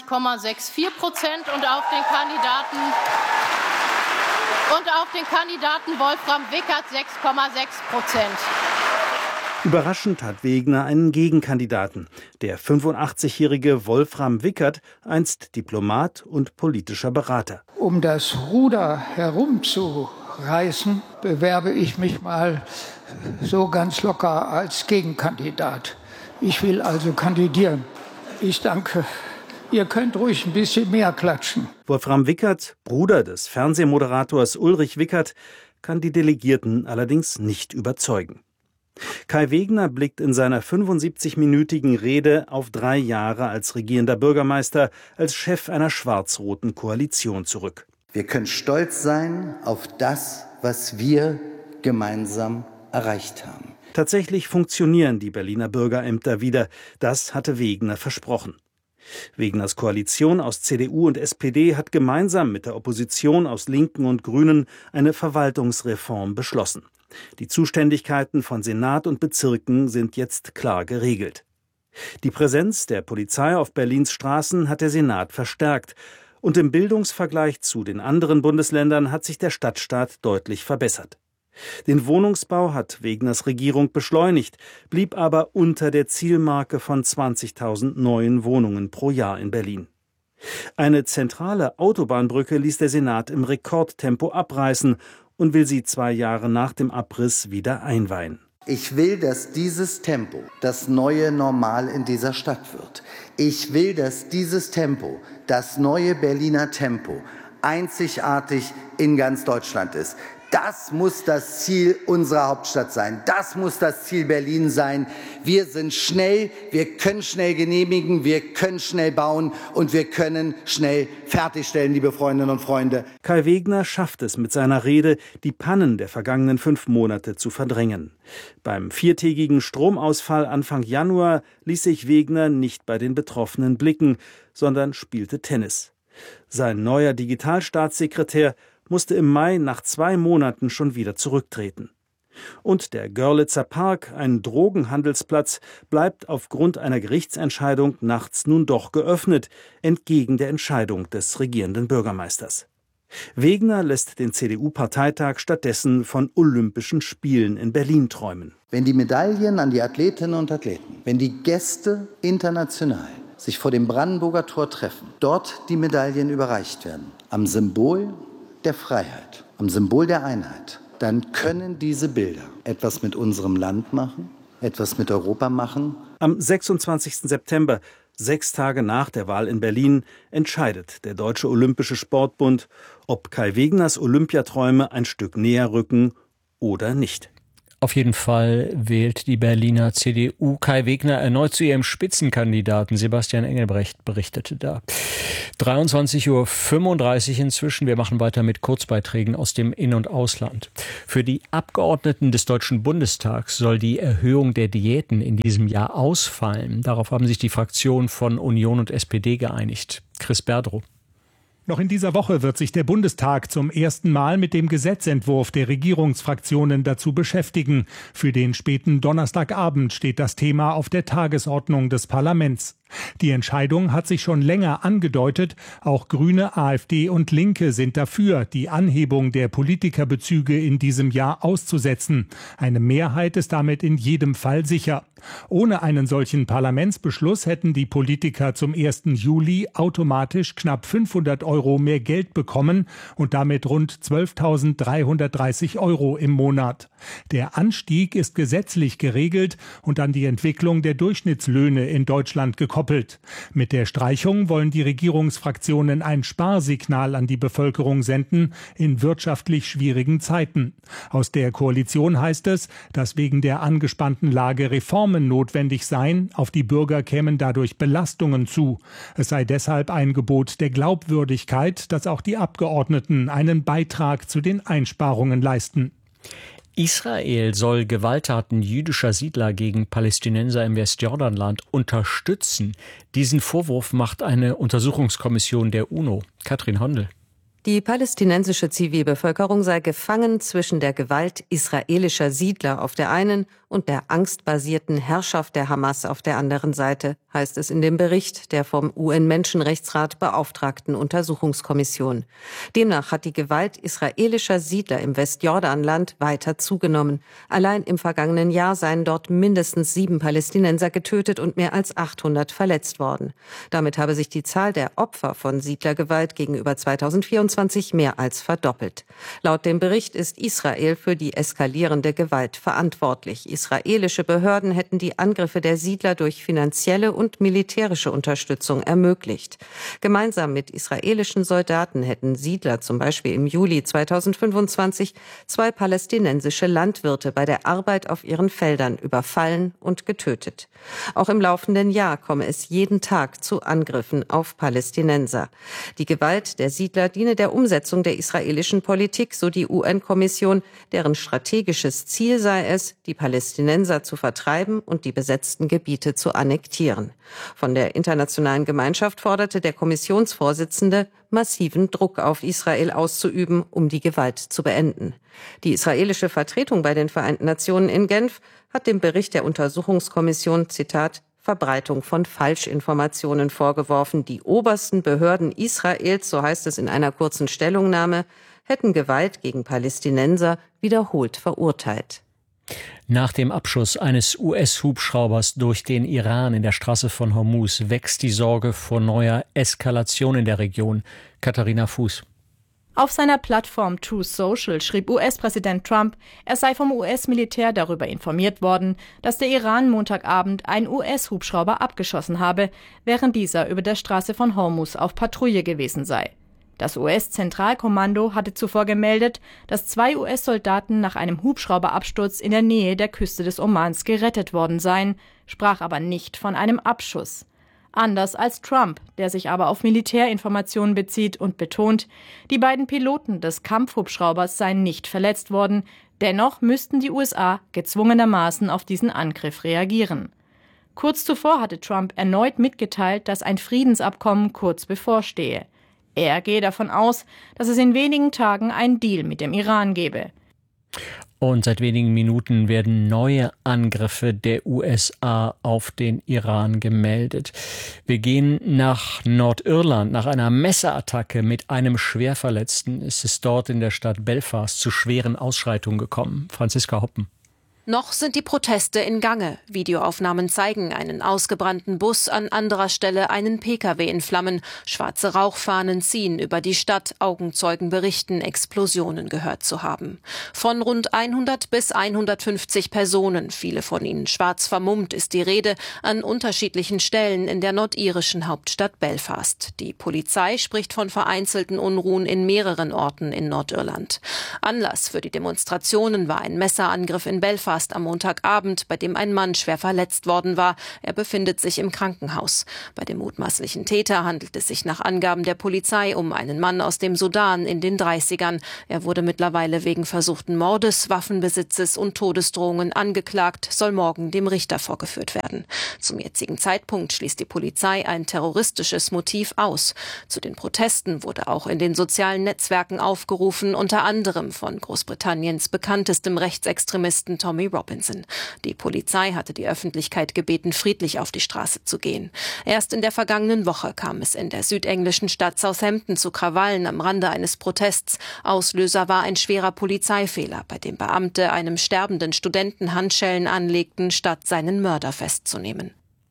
und auf den Kandidaten Wolfram Wickert 6,6%. Überraschend hat Wegner einen Gegenkandidaten. Der 85-jährige Wolfram Wickert, einst Diplomat und politischer Berater. Um das Ruder herumzureißen, bewerbe ich mich mal so ganz locker als Gegenkandidat. Ich will also kandidieren. Ich danke. Ihr könnt ruhig ein bisschen mehr klatschen. Wolfram Wickert, Bruder des Fernsehmoderators Ulrich Wickert, kann die Delegierten allerdings nicht überzeugen. Kai Wegner blickt in seiner 75-minütigen Rede auf 3 Jahre als regierender Bürgermeister, als Chef einer schwarz-roten Koalition zurück. Wir können stolz sein auf das, was wir gemeinsam erreicht haben. Tatsächlich funktionieren die Berliner Bürgerämter wieder. Das hatte Wegner versprochen. Wegners Koalition aus CDU und SPD hat gemeinsam mit der Opposition aus Linken und Grünen eine Verwaltungsreform beschlossen. Die Zuständigkeiten von Senat und Bezirken sind jetzt klar geregelt. Die Präsenz der Polizei auf Berlins Straßen hat der Senat verstärkt. Und im Bildungsvergleich zu den anderen Bundesländern hat sich der Stadtstaat deutlich verbessert. Den Wohnungsbau hat Wegners Regierung beschleunigt, blieb aber unter der Zielmarke von 20.000 neuen Wohnungen pro Jahr in Berlin. Eine zentrale Autobahnbrücke ließ der Senat im Rekordtempo abreißen und will sie 2 Jahre nach dem Abriss wieder einweihen. Ich will, dass dieses Tempo das neue Normal in dieser Stadt wird. Ich will, dass dieses Tempo, das neue Berliner Tempo, einzigartig in ganz Deutschland ist. Das muss das Ziel unserer Hauptstadt sein. Das muss das Ziel Berlin sein. Wir sind schnell, wir können schnell genehmigen, wir können schnell bauen und wir können schnell fertigstellen, liebe Freundinnen und Freunde. Kai Wegner schafft es mit seiner Rede, die Pannen der vergangenen 5 Monate zu verdrängen. Beim 4-tägigen Stromausfall Anfang Januar ließ sich Wegner nicht bei den Betroffenen blicken, sondern spielte Tennis. Sein neuer Digitalstaatssekretär musste im Mai nach 2 Monaten schon wieder zurücktreten. Und der Görlitzer Park, ein Drogenhandelsplatz, bleibt aufgrund einer Gerichtsentscheidung nachts nun doch geöffnet, entgegen der Entscheidung des regierenden Bürgermeisters. Wegener lässt den CDU-Parteitag stattdessen von Olympischen Spielen in Berlin träumen. Wenn die Medaillen an die Athletinnen und Athleten, wenn die Gäste international sich vor dem Brandenburger Tor treffen, dort die Medaillen überreicht werden, am Symbol der Freiheit, am Symbol der Einheit, dann können diese Bilder etwas mit unserem Land machen, etwas mit Europa machen. Am 26. September, 6 Tage nach der Wahl in Berlin, entscheidet der Deutsche Olympische Sportbund, ob Kai Wegeners Olympiaträume ein Stück näher rücken oder nicht. Auf jeden Fall wählt die Berliner CDU Kai Wegner erneut zu ihrem Spitzenkandidaten. Sebastian Engelbrecht berichtete da. 23:35 Uhr inzwischen. Wir machen weiter mit Kurzbeiträgen aus dem In- und Ausland. Für die Abgeordneten des Deutschen Bundestags soll die Erhöhung der Diäten in diesem Jahr ausfallen. Darauf haben sich die Fraktionen von Union und SPD geeinigt. Chris Berdrow. Noch in dieser Woche wird sich der Bundestag zum ersten Mal mit dem Gesetzentwurf der Regierungsfraktionen dazu beschäftigen. Für den späten Donnerstagabend steht das Thema auf der Tagesordnung des Parlaments. Die Entscheidung hat sich schon länger angedeutet. Auch Grüne, AfD und Linke sind dafür, die Anhebung der Politikerbezüge in diesem Jahr auszusetzen. Eine Mehrheit ist damit in jedem Fall sicher. Ohne einen solchen Parlamentsbeschluss hätten die Politiker zum 1. Juli automatisch knapp 500 € mehr Geld bekommen und damit rund 12.330 € im Monat. Der Anstieg ist gesetzlich geregelt und an die Entwicklung der Durchschnittslöhne in Deutschland gekoppelt. Mit der Streichung wollen die Regierungsfraktionen ein Sparsignal an die Bevölkerung senden in wirtschaftlich schwierigen Zeiten. Aus der Koalition heißt es, dass wegen der angespannten Lage Reformen notwendig seien, auf die Bürger kämen dadurch Belastungen zu. Es sei deshalb ein Gebot der Glaubwürdigkeit, dass auch die Abgeordneten einen Beitrag zu den Einsparungen leisten. Israel soll Gewalttaten jüdischer Siedler gegen Palästinenser im Westjordanland unterstützen. Diesen Vorwurf macht eine Untersuchungskommission der UNO. Katrin Hondel. Die palästinensische Zivilbevölkerung sei gefangen zwischen der Gewalt israelischer Siedler auf der einen und der angstbasierten Herrschaft der Hamas auf der anderen Seite, heißt es in dem Bericht der vom UN-Menschenrechtsrat beauftragten Untersuchungskommission. Demnach hat die Gewalt israelischer Siedler im Westjordanland weiter zugenommen. Allein im vergangenen Jahr seien dort mindestens 7 Palästinenser getötet und mehr als 800 verletzt worden. Damit habe sich die Zahl der Opfer von Siedlergewalt gegenüber 2024 mehr als verdoppelt. Laut dem Bericht ist Israel für die eskalierende Gewalt verantwortlich. Israelische Behörden hätten die Angriffe der Siedler durch finanzielle und militärische Unterstützung ermöglicht. Gemeinsam mit israelischen Soldaten hätten Siedler zum Beispiel im Juli 2025 2 palästinensische Landwirte bei der Arbeit auf ihren Feldern überfallen und getötet. Auch im laufenden Jahr komme es jeden Tag zu Angriffen auf Palästinenser. Die Gewalt der Siedler diene der Umsetzung der israelischen Politik, so die UN-Kommission, deren strategisches Ziel sei es, die Palästinenser zu vertreiben und die besetzten Gebiete zu annektieren. Von der internationalen Gemeinschaft forderte der Kommissionsvorsitzende, massiven Druck auf Israel auszuüben, um die Gewalt zu beenden. Die israelische Vertretung bei den Vereinten Nationen in Genf hat dem Bericht der Untersuchungskommission, Zitat, Verbreitung von Falschinformationen vorgeworfen. Die obersten Behörden Israels, so heißt es in einer kurzen Stellungnahme, hätten Gewalt gegen Palästinenser wiederholt verurteilt. Nach dem Abschuss eines US-Hubschraubers durch den Iran in der Straße von Hormuz wächst die Sorge vor neuer Eskalation in der Region. Katharina Fuß. Auf seiner Plattform Truth Social schrieb US-Präsident Trump, er sei vom US-Militär darüber informiert worden, dass der Iran Montagabend einen US-Hubschrauber abgeschossen habe, während dieser über der Straße von Hormuz auf Patrouille gewesen sei. Das US-Zentralkommando hatte zuvor gemeldet, dass 2 US-Soldaten nach einem Hubschrauberabsturz in der Nähe der Küste des Omans gerettet worden seien, sprach aber nicht von einem Abschuss. Anders als Trump, der sich aber auf Militärinformationen bezieht und betont, die beiden Piloten des Kampfhubschraubers seien nicht verletzt worden, dennoch müssten die USA gezwungenermaßen auf diesen Angriff reagieren. Kurz zuvor hatte Trump erneut mitgeteilt, dass ein Friedensabkommen kurz bevorstehe. Er gehe davon aus, dass es in wenigen Tagen einen Deal mit dem Iran gebe. Und seit wenigen Minuten werden neue Angriffe der USA auf den Iran gemeldet. Wir gehen nach Nordirland. Nach einer Messerattacke mit einem Schwerverletzten ist es dort in der Stadt Belfast zu schweren Ausschreitungen gekommen. Franziska Hoppen. Noch sind die Proteste in Gange. Videoaufnahmen zeigen einen ausgebrannten Bus, an anderer Stelle einen Pkw in Flammen. Schwarze Rauchfahnen ziehen über die Stadt. Augenzeugen berichten, Explosionen gehört zu haben. Von rund 100 bis 150 Personen, viele von ihnen schwarz vermummt, ist die Rede, an unterschiedlichen Stellen in der nordirischen Hauptstadt Belfast. Die Polizei spricht von vereinzelten Unruhen in mehreren Orten in Nordirland. Anlass für die Demonstrationen war ein Messerangriff in Belfast am Montagabend, bei dem ein Mann schwer verletzt worden war. Er befindet sich im Krankenhaus. Bei dem mutmaßlichen Täter handelt es sich nach Angaben der Polizei um einen Mann aus dem Sudan in den 30ern. Er wurde mittlerweile wegen versuchten Mordes, Waffenbesitzes und Todesdrohungen angeklagt, soll morgen dem Richter vorgeführt werden. Zum jetzigen Zeitpunkt schließt die Polizei ein terroristisches Motiv aus. Zu den Protesten wurde auch in den sozialen Netzwerken aufgerufen, unter anderem von Großbritanniens bekanntestem Rechtsextremisten Tommy Robinson. Die Polizei hatte die Öffentlichkeit gebeten, friedlich auf die Straße zu gehen. Erst in der vergangenen Woche kam es in der südenglischen Stadt Southampton zu Krawallen am Rande eines Protests. Auslöser war ein schwerer Polizeifehler, bei dem Beamte einem sterbenden Studenten Handschellen anlegten, statt seinen Mörder festzunehmen.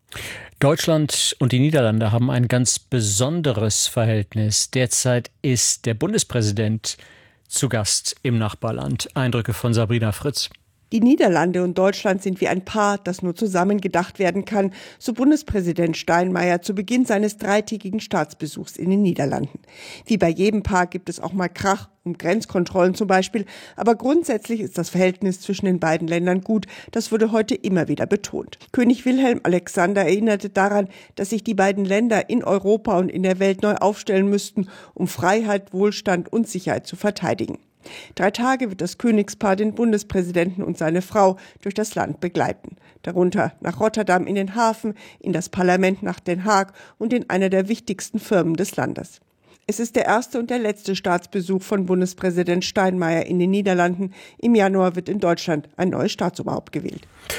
Deutschland und die Niederlande haben ein ganz besonderes Verhältnis. Derzeit ist der Bundespräsident zu Gast im Nachbarland. Eindrücke von Sabrina Fritz. Die Niederlande und Deutschland sind wie ein Paar, das nur zusammen gedacht werden kann, so Bundespräsident Steinmeier zu Beginn seines dreitägigen Staatsbesuchs in den Niederlanden. Wie bei jedem Paar gibt es auch mal Krach, um Grenzkontrollen zum Beispiel, aber grundsätzlich ist das Verhältnis zwischen den beiden Ländern gut, das wurde heute immer wieder betont. König Wilhelm Alexander erinnerte daran, dass sich die beiden Länder in Europa und in der Welt neu aufstellen müssten, um Freiheit, Wohlstand und Sicherheit zu verteidigen. 3 Tage wird das Königspaar den Bundespräsidenten und seine Frau durch das Land begleiten. Darunter nach Rotterdam in den Hafen, in das Parlament nach Den Haag und in einer der wichtigsten Firmen des Landes. Es ist der erste und der letzte Staatsbesuch von Bundespräsident Steinmeier in den Niederlanden. Im Januar wird in Deutschland ein neues Staatsoberhaupt gewählt.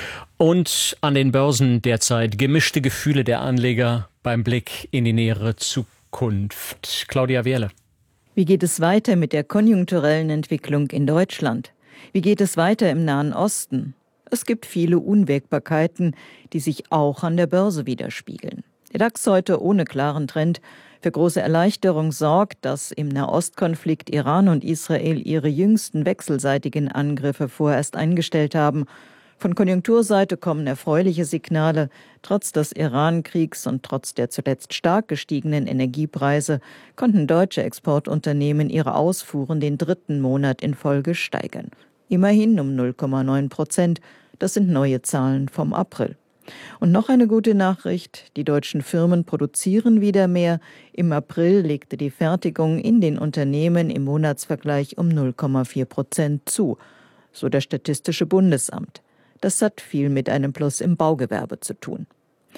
Und an den Börsen derzeit gemischte Gefühle der Anleger beim Blick in die nähere Zukunft. Claudia Wehrle. Wie geht es weiter mit der konjunkturellen Entwicklung in Deutschland? Wie geht es weiter im Nahen Osten? Es gibt viele Unwägbarkeiten, die sich auch an der Börse widerspiegeln. Der DAX heute ohne klaren Trend. Für große Erleichterung sorgt, dass im Nahostkonflikt Iran und Israel ihre jüngsten wechselseitigen Angriffe vorerst eingestellt haben. Von Konjunkturseite kommen erfreuliche Signale. Trotz des Iran-Kriegs und trotz der zuletzt stark gestiegenen Energiepreise konnten deutsche Exportunternehmen ihre Ausfuhren den 3. Monat in Folge steigern. Immerhin um 0,9%. Das sind neue Zahlen vom April. Und noch eine gute Nachricht, die deutschen Firmen produzieren wieder mehr. Im April legte die Fertigung in den Unternehmen im Monatsvergleich um 0,4% zu, so das Statistische Bundesamt. Das hat viel mit einem Plus im Baugewerbe zu tun.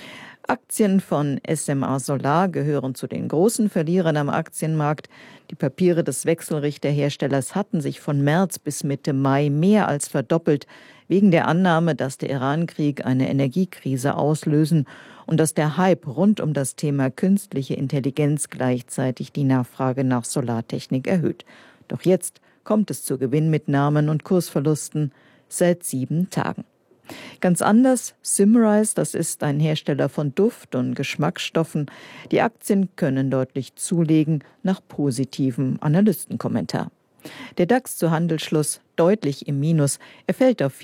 Aktien von SMA Solar gehören zu den großen Verlierern am Aktienmarkt. Die Papiere des Wechselrichterherstellers hatten sich von März bis Mitte Mai mehr als verdoppelt, wegen der Annahme, dass der Iran-Krieg eine Energiekrise auslösen und dass der Hype rund um das Thema künstliche Intelligenz gleichzeitig die Nachfrage nach Solartechnik erhöht. Doch jetzt kommt es zu Gewinnmitnahmen und Kursverlusten seit 7 Tagen. Ganz anders Symrise, das ist ein Hersteller von Duft- und Geschmacksstoffen. Die Aktien können deutlich zulegen nach positivem Analystenkommentar. Der DAX zu Handelsschluss deutlich im Minus. Er fällt auf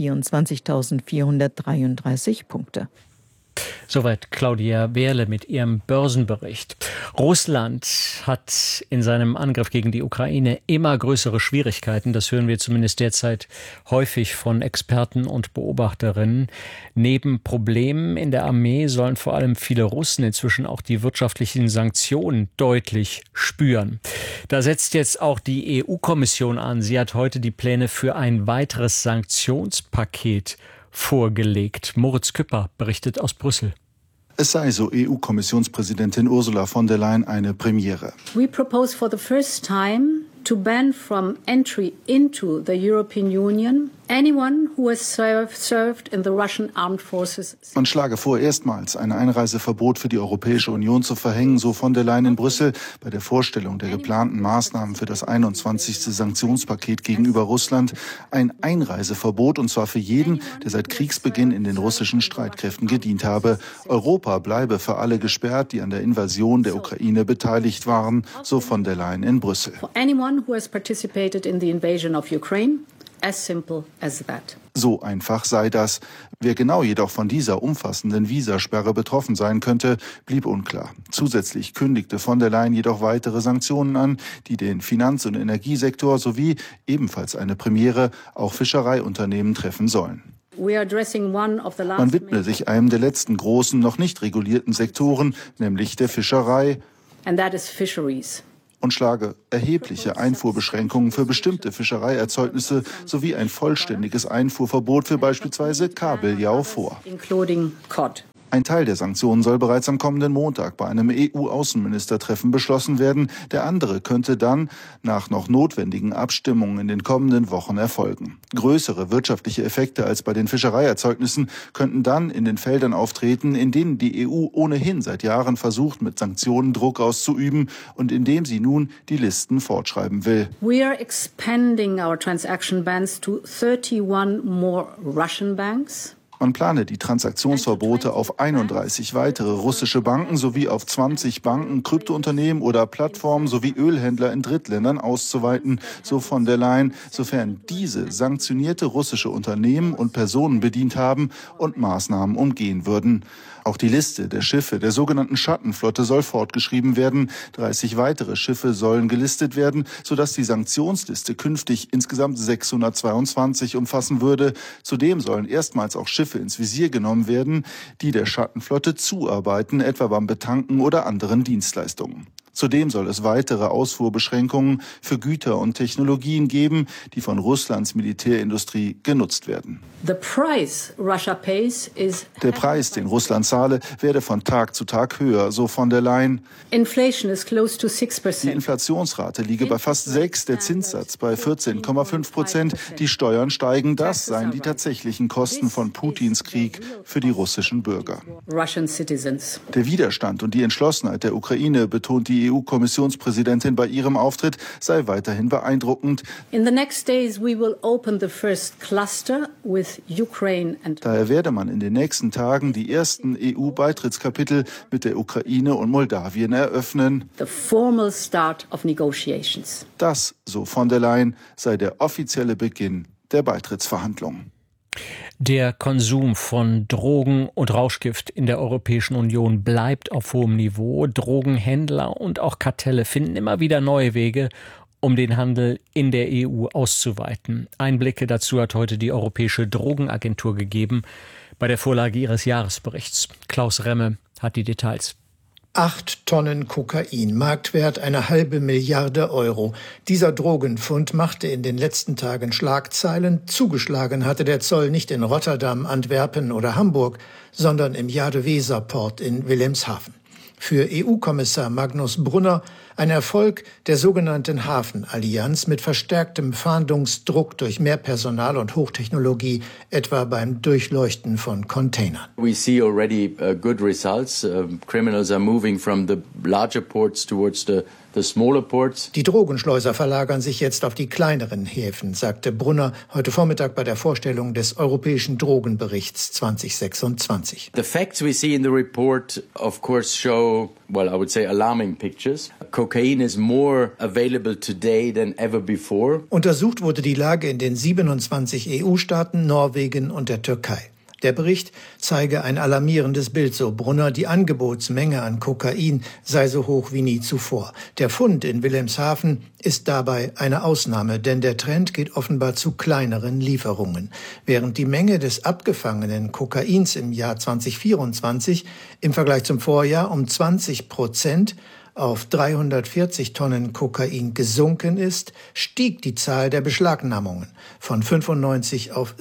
24.433 Punkte. Soweit Claudia Wehrle mit ihrem Börsenbericht. Russland hat in seinem Angriff gegen die Ukraine immer größere Schwierigkeiten. Das hören wir zumindest derzeit häufig von Experten und Beobachterinnen. Neben Problemen in der Armee sollen vor allem viele Russen inzwischen auch die wirtschaftlichen Sanktionen deutlich spüren. Da setzt jetzt auch die EU-Kommission an. Sie hat heute die Pläne für ein weiteres Sanktionspaket vorgelegt. Moritz Küpper berichtet aus Brüssel. Es sei, so EU-Kommissionspräsidentin Ursula von der Leyen, eine Premiere. We propose for the first time to ban from entry into the European Union Man schlage vor, erstmals ein Einreiseverbot für die Europäische Union zu verhängen, so von der Leyen in Brüssel bei der Vorstellung der geplanten Maßnahmen für das 21. Sanktionspaket gegenüber Russland. Ein Einreiseverbot, und zwar für jeden, der seit Kriegsbeginn in den russischen Streitkräften gedient habe. Europa bleibe für alle gesperrt, die an der Invasion der Ukraine beteiligt waren, so von der Leyen in Brüssel. As simple as that. So einfach sei das. Wer genau jedoch von dieser umfassenden Visasperre betroffen sein könnte, blieb unklar. Zusätzlich kündigte von der Leyen jedoch weitere Sanktionen an, die den Finanz- und Energiesektor sowie, ebenfalls eine Premiere, auch Fischereiunternehmen treffen sollen. Man widme sich einem der letzten großen, noch nicht regulierten Sektoren, nämlich der Fischerei. And that is fisheries. Und schlage erhebliche Einfuhrbeschränkungen für bestimmte Fischereierzeugnisse sowie ein vollständiges Einfuhrverbot für beispielsweise Kabeljau vor. Ein Teil der Sanktionen soll bereits am kommenden Montag bei einem EU-Außenministertreffen beschlossen werden. Der andere könnte dann nach noch notwendigen Abstimmungen in den kommenden Wochen erfolgen. Größere wirtschaftliche Effekte als bei den Fischereierzeugnissen könnten dann in den Feldern auftreten, in denen die EU ohnehin seit Jahren versucht, mit Sanktionen Druck auszuüben und indem sie nun die Listen fortschreiben will. We are expanding our transaction bans to 31 more Russian banks. Man plane die Transaktionsverbote auf 31 weitere russische Banken sowie auf 20 Banken, Kryptounternehmen oder Plattformen sowie Ölhändler in Drittländern auszuweiten, so von der Leyen, sofern diese sanktionierte russische Unternehmen und Personen bedient haben und Maßnahmen umgehen würden. Auch die Liste der Schiffe der sogenannten Schattenflotte soll fortgeschrieben werden. 30 weitere Schiffe sollen gelistet werden, sodass die Sanktionsliste künftig insgesamt 622 umfassen würde. Zudem sollen erstmals auch Schiffe ins Visier genommen werden, die der Schattenflotte zuarbeiten, etwa beim Betanken oder anderen Dienstleistungen. Zudem soll es weitere Ausfuhrbeschränkungen für Güter und Technologien geben, die von Russlands Militärindustrie genutzt werden. Der Preis, den Russland zahle, werde von Tag zu Tag höher, so von der Leyen. Inflation is close to 6%. Die Inflationsrate liege bei fast 6, der Zinssatz bei 14,5%. Die Steuern steigen, das seien die tatsächlichen Kosten von Putins Krieg für die russischen Bürger. Der Widerstand und die Entschlossenheit der Ukraine, betont die EU-Kommissionspräsidentin bei ihrem Auftritt, sei weiterhin beeindruckend. Daher werde man in den nächsten Tagen die ersten EU-Beitrittskapitel mit der Ukraine und Moldawien eröffnen. Das, so von der Leyen, sei der offizielle Beginn der Beitrittsverhandlungen. Der Konsum von Drogen und Rauschgift in der Europäischen Union bleibt auf hohem Niveau. Drogenhändler und auch Kartelle finden immer wieder neue Wege, um den Handel in der EU auszuweiten. Einblicke dazu hat heute die Europäische Drogenagentur gegeben bei der Vorlage ihres Jahresberichts. Klaus Remme hat die Details. 8 Tonnen Kokain, Marktwert 1,5 Milliarde Euro. Dieser Drogenfund machte in den letzten Tagen Schlagzeilen. Zugeschlagen hatte der Zoll nicht in Rotterdam, Antwerpen oder Hamburg, sondern im Jade-Weser-Port in Wilhelmshaven. Für EU-Kommissar Magnus Brunner ein Erfolg der sogenannten Hafenallianz mit verstärktem Fahndungsdruck durch mehr Personal und Hochtechnologie, etwa beim Durchleuchten von Containern. We see already good results. Criminals are moving from the larger ports towards the smaller ports. Die Drogenschleuser verlagern sich jetzt auf die kleineren Häfen, sagte Brunner heute Vormittag bei der Vorstellung des Europäischen Drogenberichts 2026. The facts we see in the report of course show, well, I would say alarming pictures. Cocaine is more available today than ever before. Untersucht wurde die Lage in den 27 EU-Staaten, Norwegen und der Türkei. Der Bericht zeige ein alarmierendes Bild, so Brunner. Die Angebotsmenge an Kokain sei so hoch wie nie zuvor. Der Fund in Wilhelmshaven ist dabei eine Ausnahme, denn der Trend geht offenbar zu kleineren Lieferungen. Während die Menge des abgefangenen Kokains im Jahr 2024 im Vergleich zum Vorjahr um 20% auf 340 Tonnen Kokain gesunken ist, stieg die Zahl der Beschlagnahmungen von 95 auf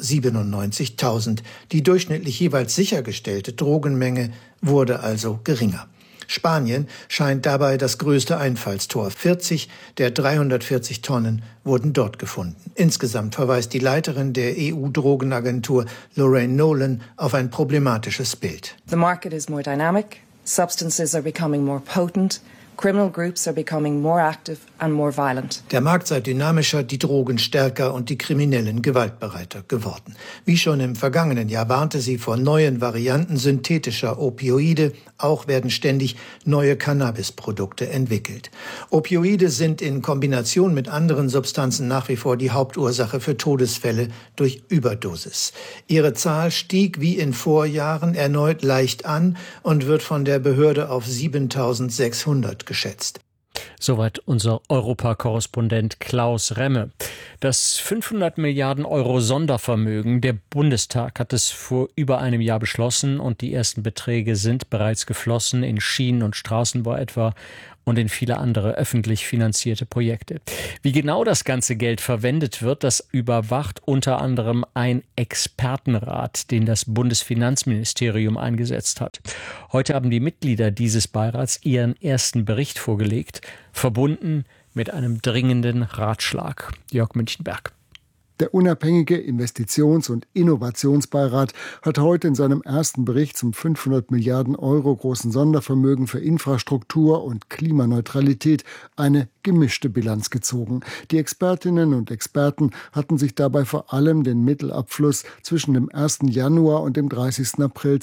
97.000. Die durchschnittlich jeweils sichergestellte Drogenmenge wurde also geringer. Spanien scheint dabei das größte Einfallstor. 40 der 340 Tonnen wurden dort gefunden. Insgesamt verweist die Leiterin der EU-Drogenagentur Lorraine Nolan auf ein problematisches Bild. The market is more dynamic, substances are becoming more potent. Criminal groups are becoming more active and more violent. Der Markt sei dynamischer, die Drogen stärker und die Kriminellen gewaltbereiter geworden. Wie schon im vergangenen Jahr warnte sie vor neuen Varianten synthetischer Opioide. Auch werden ständig neue Cannabisprodukte entwickelt. Opioide sind in Kombination mit anderen Substanzen nach wie vor die Hauptursache für Todesfälle durch Überdosis. Ihre Zahl stieg wie in Vorjahren erneut leicht an und wird von der Behörde auf 7.600 geschätzt. Soweit unser Europakorrespondent Klaus Remme. Das 500 Milliarden Euro Sondervermögen, der Bundestag hat es vor über einem Jahr beschlossen und die ersten Beträge sind bereits geflossen in Schienen- und Straßenbau etwa und in viele andere öffentlich finanzierte Projekte. Wie genau das ganze Geld verwendet wird, das überwacht unter anderem ein Expertenrat, den das Bundesfinanzministerium eingesetzt hat. Heute haben die Mitglieder dieses Beirats ihren ersten Bericht vorgelegt, verbunden mit einem dringenden Ratschlag. Jörg Münchenberg. Der unabhängige Investitions- und Innovationsbeirat hat heute in seinem ersten Bericht zum 500 Milliarden Euro großen Sondervermögen für Infrastruktur und Klimaneutralität eine gemischte Bilanz gezogen. Die Expertinnen und Experten hatten sich dabei vor allem den Mittelabfluss zwischen dem 1. Januar und dem 30. April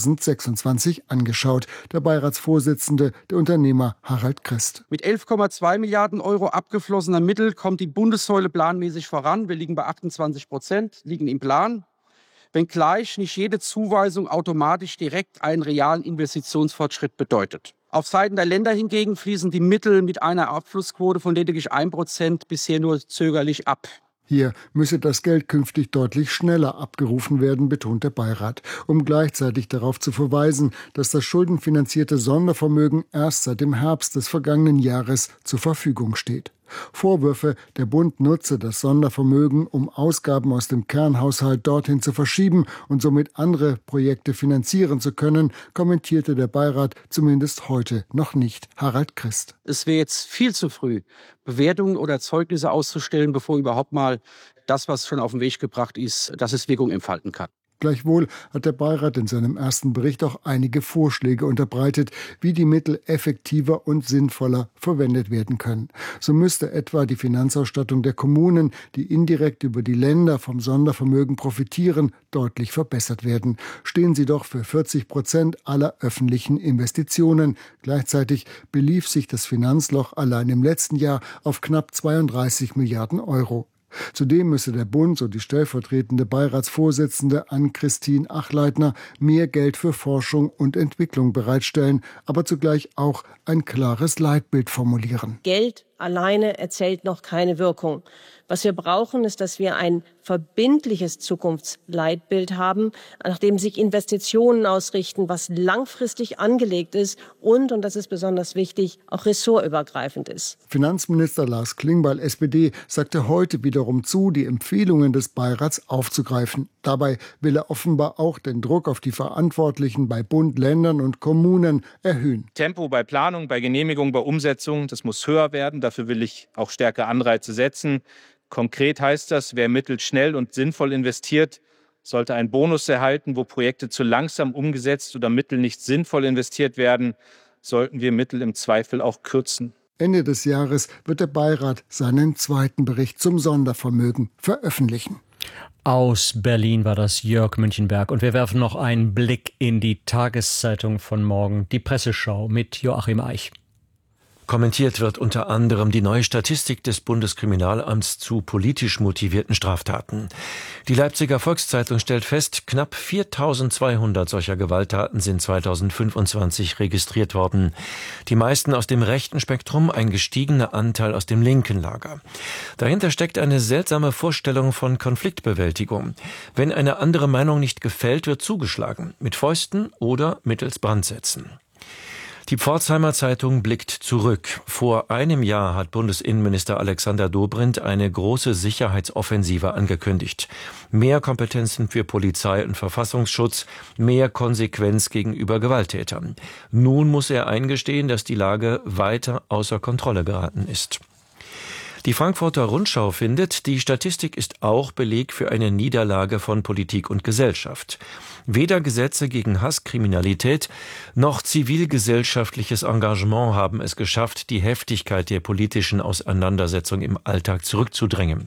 2026 angeschaut. Der Beiratsvorsitzende, der Unternehmer Harald Christ. Mit 11,2 Milliarden Euro abgeflossener Mittel kommt die Bundessäule planmäßig voran. Wir liegen bei 28%, liegen im Plan. Wenngleich nicht jede Zuweisung automatisch direkt einen realen Investitionsfortschritt bedeutet. Auf Seiten der Länder hingegen fließen die Mittel mit einer Abflussquote von lediglich 1% bisher nur zögerlich ab. Hier müsse das Geld künftig deutlich schneller abgerufen werden, betont der Beirat, um gleichzeitig darauf zu verweisen, dass das schuldenfinanzierte Sondervermögen erst seit dem Herbst des vergangenen Jahres zur Verfügung steht. Vorwürfe, der Bund nutze das Sondervermögen, um Ausgaben aus dem Kernhaushalt dorthin zu verschieben und somit andere Projekte finanzieren zu können, kommentierte der Beirat zumindest heute noch nicht. Harald Christ. Es wäre jetzt viel zu früh, Bewertungen oder Zeugnisse auszustellen, bevor überhaupt mal das, was schon auf den Weg gebracht ist, dass es Wirkung entfalten kann. Gleichwohl hat der Beirat in seinem ersten Bericht auch einige Vorschläge unterbreitet, wie die Mittel effektiver und sinnvoller verwendet werden können. So müsste etwa die Finanzausstattung der Kommunen, die indirekt über die Länder vom Sondervermögen profitieren, deutlich verbessert werden. Stehen sie doch für 40% aller öffentlichen Investitionen. Gleichzeitig belief sich das Finanzloch allein im letzten Jahr auf knapp 32 Milliarden Euro. Zudem müsse der Bund, so die stellvertretende Beiratsvorsitzende Ann-Christine Achleitner, mehr Geld für Forschung und Entwicklung bereitstellen, aber zugleich auch ein klares Leitbild formulieren. Geld alleine erzielt noch keine Wirkung. Was wir brauchen, ist, dass wir ein verbindliches Zukunftsleitbild haben, nach dem sich Investitionen ausrichten, was langfristig angelegt ist und das ist besonders wichtig, auch ressortübergreifend ist. Finanzminister Lars Klingbeil, SPD, sagte heute wiederum zu, die Empfehlungen des Beirats aufzugreifen. Dabei will er offenbar auch den Druck auf die Verantwortlichen bei Bund, Ländern und Kommunen erhöhen. Tempo bei Planung, bei Genehmigung, bei Umsetzung, das muss höher werden. Dafür will ich auch stärker Anreize setzen. Konkret heißt das, wer Mittel schnell und sinnvoll investiert, sollte einen Bonus erhalten. Wo Projekte zu langsam umgesetzt oder Mittel nicht sinnvoll investiert werden, sollten wir Mittel im Zweifel auch kürzen. Ende des Jahres wird der Beirat seinen zweiten Bericht zum Sondervermögen veröffentlichen. Aus Berlin war das Jörg Münchenberg. Und wir werfen noch einen Blick in die Tageszeitung von morgen, die Presseschau mit Joachim Eich. Kommentiert wird unter anderem die neue Statistik des Bundeskriminalamts zu politisch motivierten Straftaten. Die Leipziger Volkszeitung stellt fest, knapp 4.200 solcher Gewalttaten sind 2025 registriert worden. Die meisten aus dem rechten Spektrum, ein gestiegener Anteil aus dem linken Lager. Dahinter steckt eine seltsame Vorstellung von Konfliktbewältigung. Wenn eine andere Meinung nicht gefällt, wird zugeschlagen, mit Fäusten oder mittels Brandsätzen. Die Pforzheimer Zeitung blickt zurück. Vor einem Jahr hat Bundesinnenminister Alexander Dobrindt eine große Sicherheitsoffensive angekündigt. Mehr Kompetenzen für Polizei und Verfassungsschutz, mehr Konsequenz gegenüber Gewalttätern. Nun muss er eingestehen, dass die Lage weiter außer Kontrolle geraten ist. Die Frankfurter Rundschau findet, die Statistik ist auch Beleg für eine Niederlage von Politik und Gesellschaft. Weder Gesetze gegen Hasskriminalität noch zivilgesellschaftliches Engagement haben es geschafft, die Heftigkeit der politischen Auseinandersetzung im Alltag zurückzudrängen.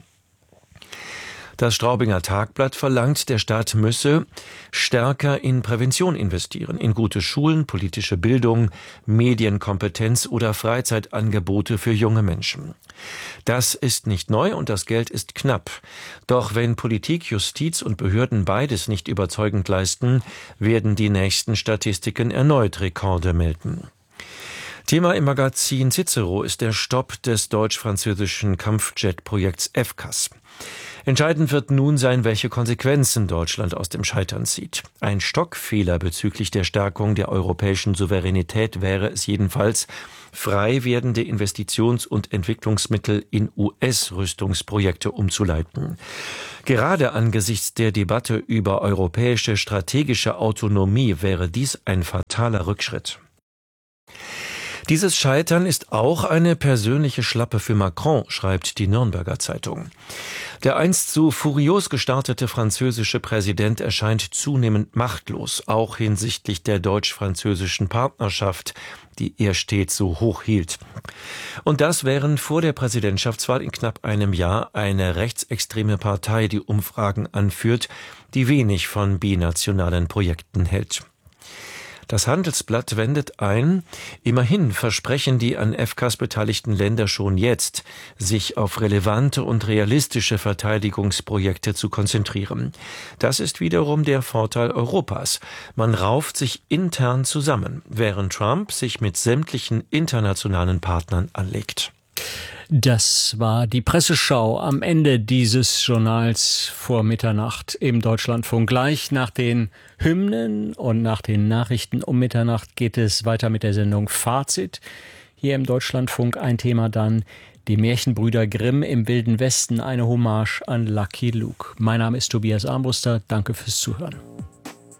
Das Straubinger Tagblatt verlangt, der Staat müsse stärker in Prävention investieren, in gute Schulen, politische Bildung, Medienkompetenz oder Freizeitangebote für junge Menschen. Das ist nicht neu und das Geld ist knapp. Doch wenn Politik, Justiz und Behörden beides nicht überzeugend leisten, werden die nächsten Statistiken erneut Rekorde melden. Thema im Magazin Cicero ist der Stopp des deutsch-französischen Kampfjet-Projekts FCAS. Entscheidend wird nun sein, welche Konsequenzen Deutschland aus dem Scheitern zieht. Ein Stockfehler bezüglich der Stärkung der europäischen Souveränität wäre es jedenfalls, frei werdende Investitions- und Entwicklungsmittel in US-Rüstungsprojekte umzuleiten. Gerade angesichts der Debatte über europäische strategische Autonomie wäre dies ein fataler Rückschritt. Dieses Scheitern ist auch eine persönliche Schlappe für Macron, schreibt die Nürnberger Zeitung. Der einst so furios gestartete französische Präsident erscheint zunehmend machtlos, auch hinsichtlich der deutsch-französischen Partnerschaft, die er stets so hoch hielt. Und das während vor der Präsidentschaftswahl in knapp einem Jahr eine rechtsextreme Partei die Umfragen anführt, die wenig von binationalen Projekten hält. Das Handelsblatt wendet ein, immerhin versprechen die an FCAS beteiligten Länder schon jetzt, sich auf relevante und realistische Verteidigungsprojekte zu konzentrieren. Das ist wiederum der Vorteil Europas. Man rauft sich intern zusammen, während Trump sich mit sämtlichen internationalen Partnern anlegt. Das war die Presseschau am Ende dieses Journals vor Mitternacht im Deutschlandfunk. Gleich nach den Hymnen und nach den Nachrichten um Mitternacht geht es weiter mit der Sendung Fazit. Hier im Deutschlandfunk ein Thema dann: die Märchenbrüder Grimm im Wilden Westen, eine Hommage an Lucky Luke. Mein Name ist Tobias Armbruster. Danke fürs Zuhören.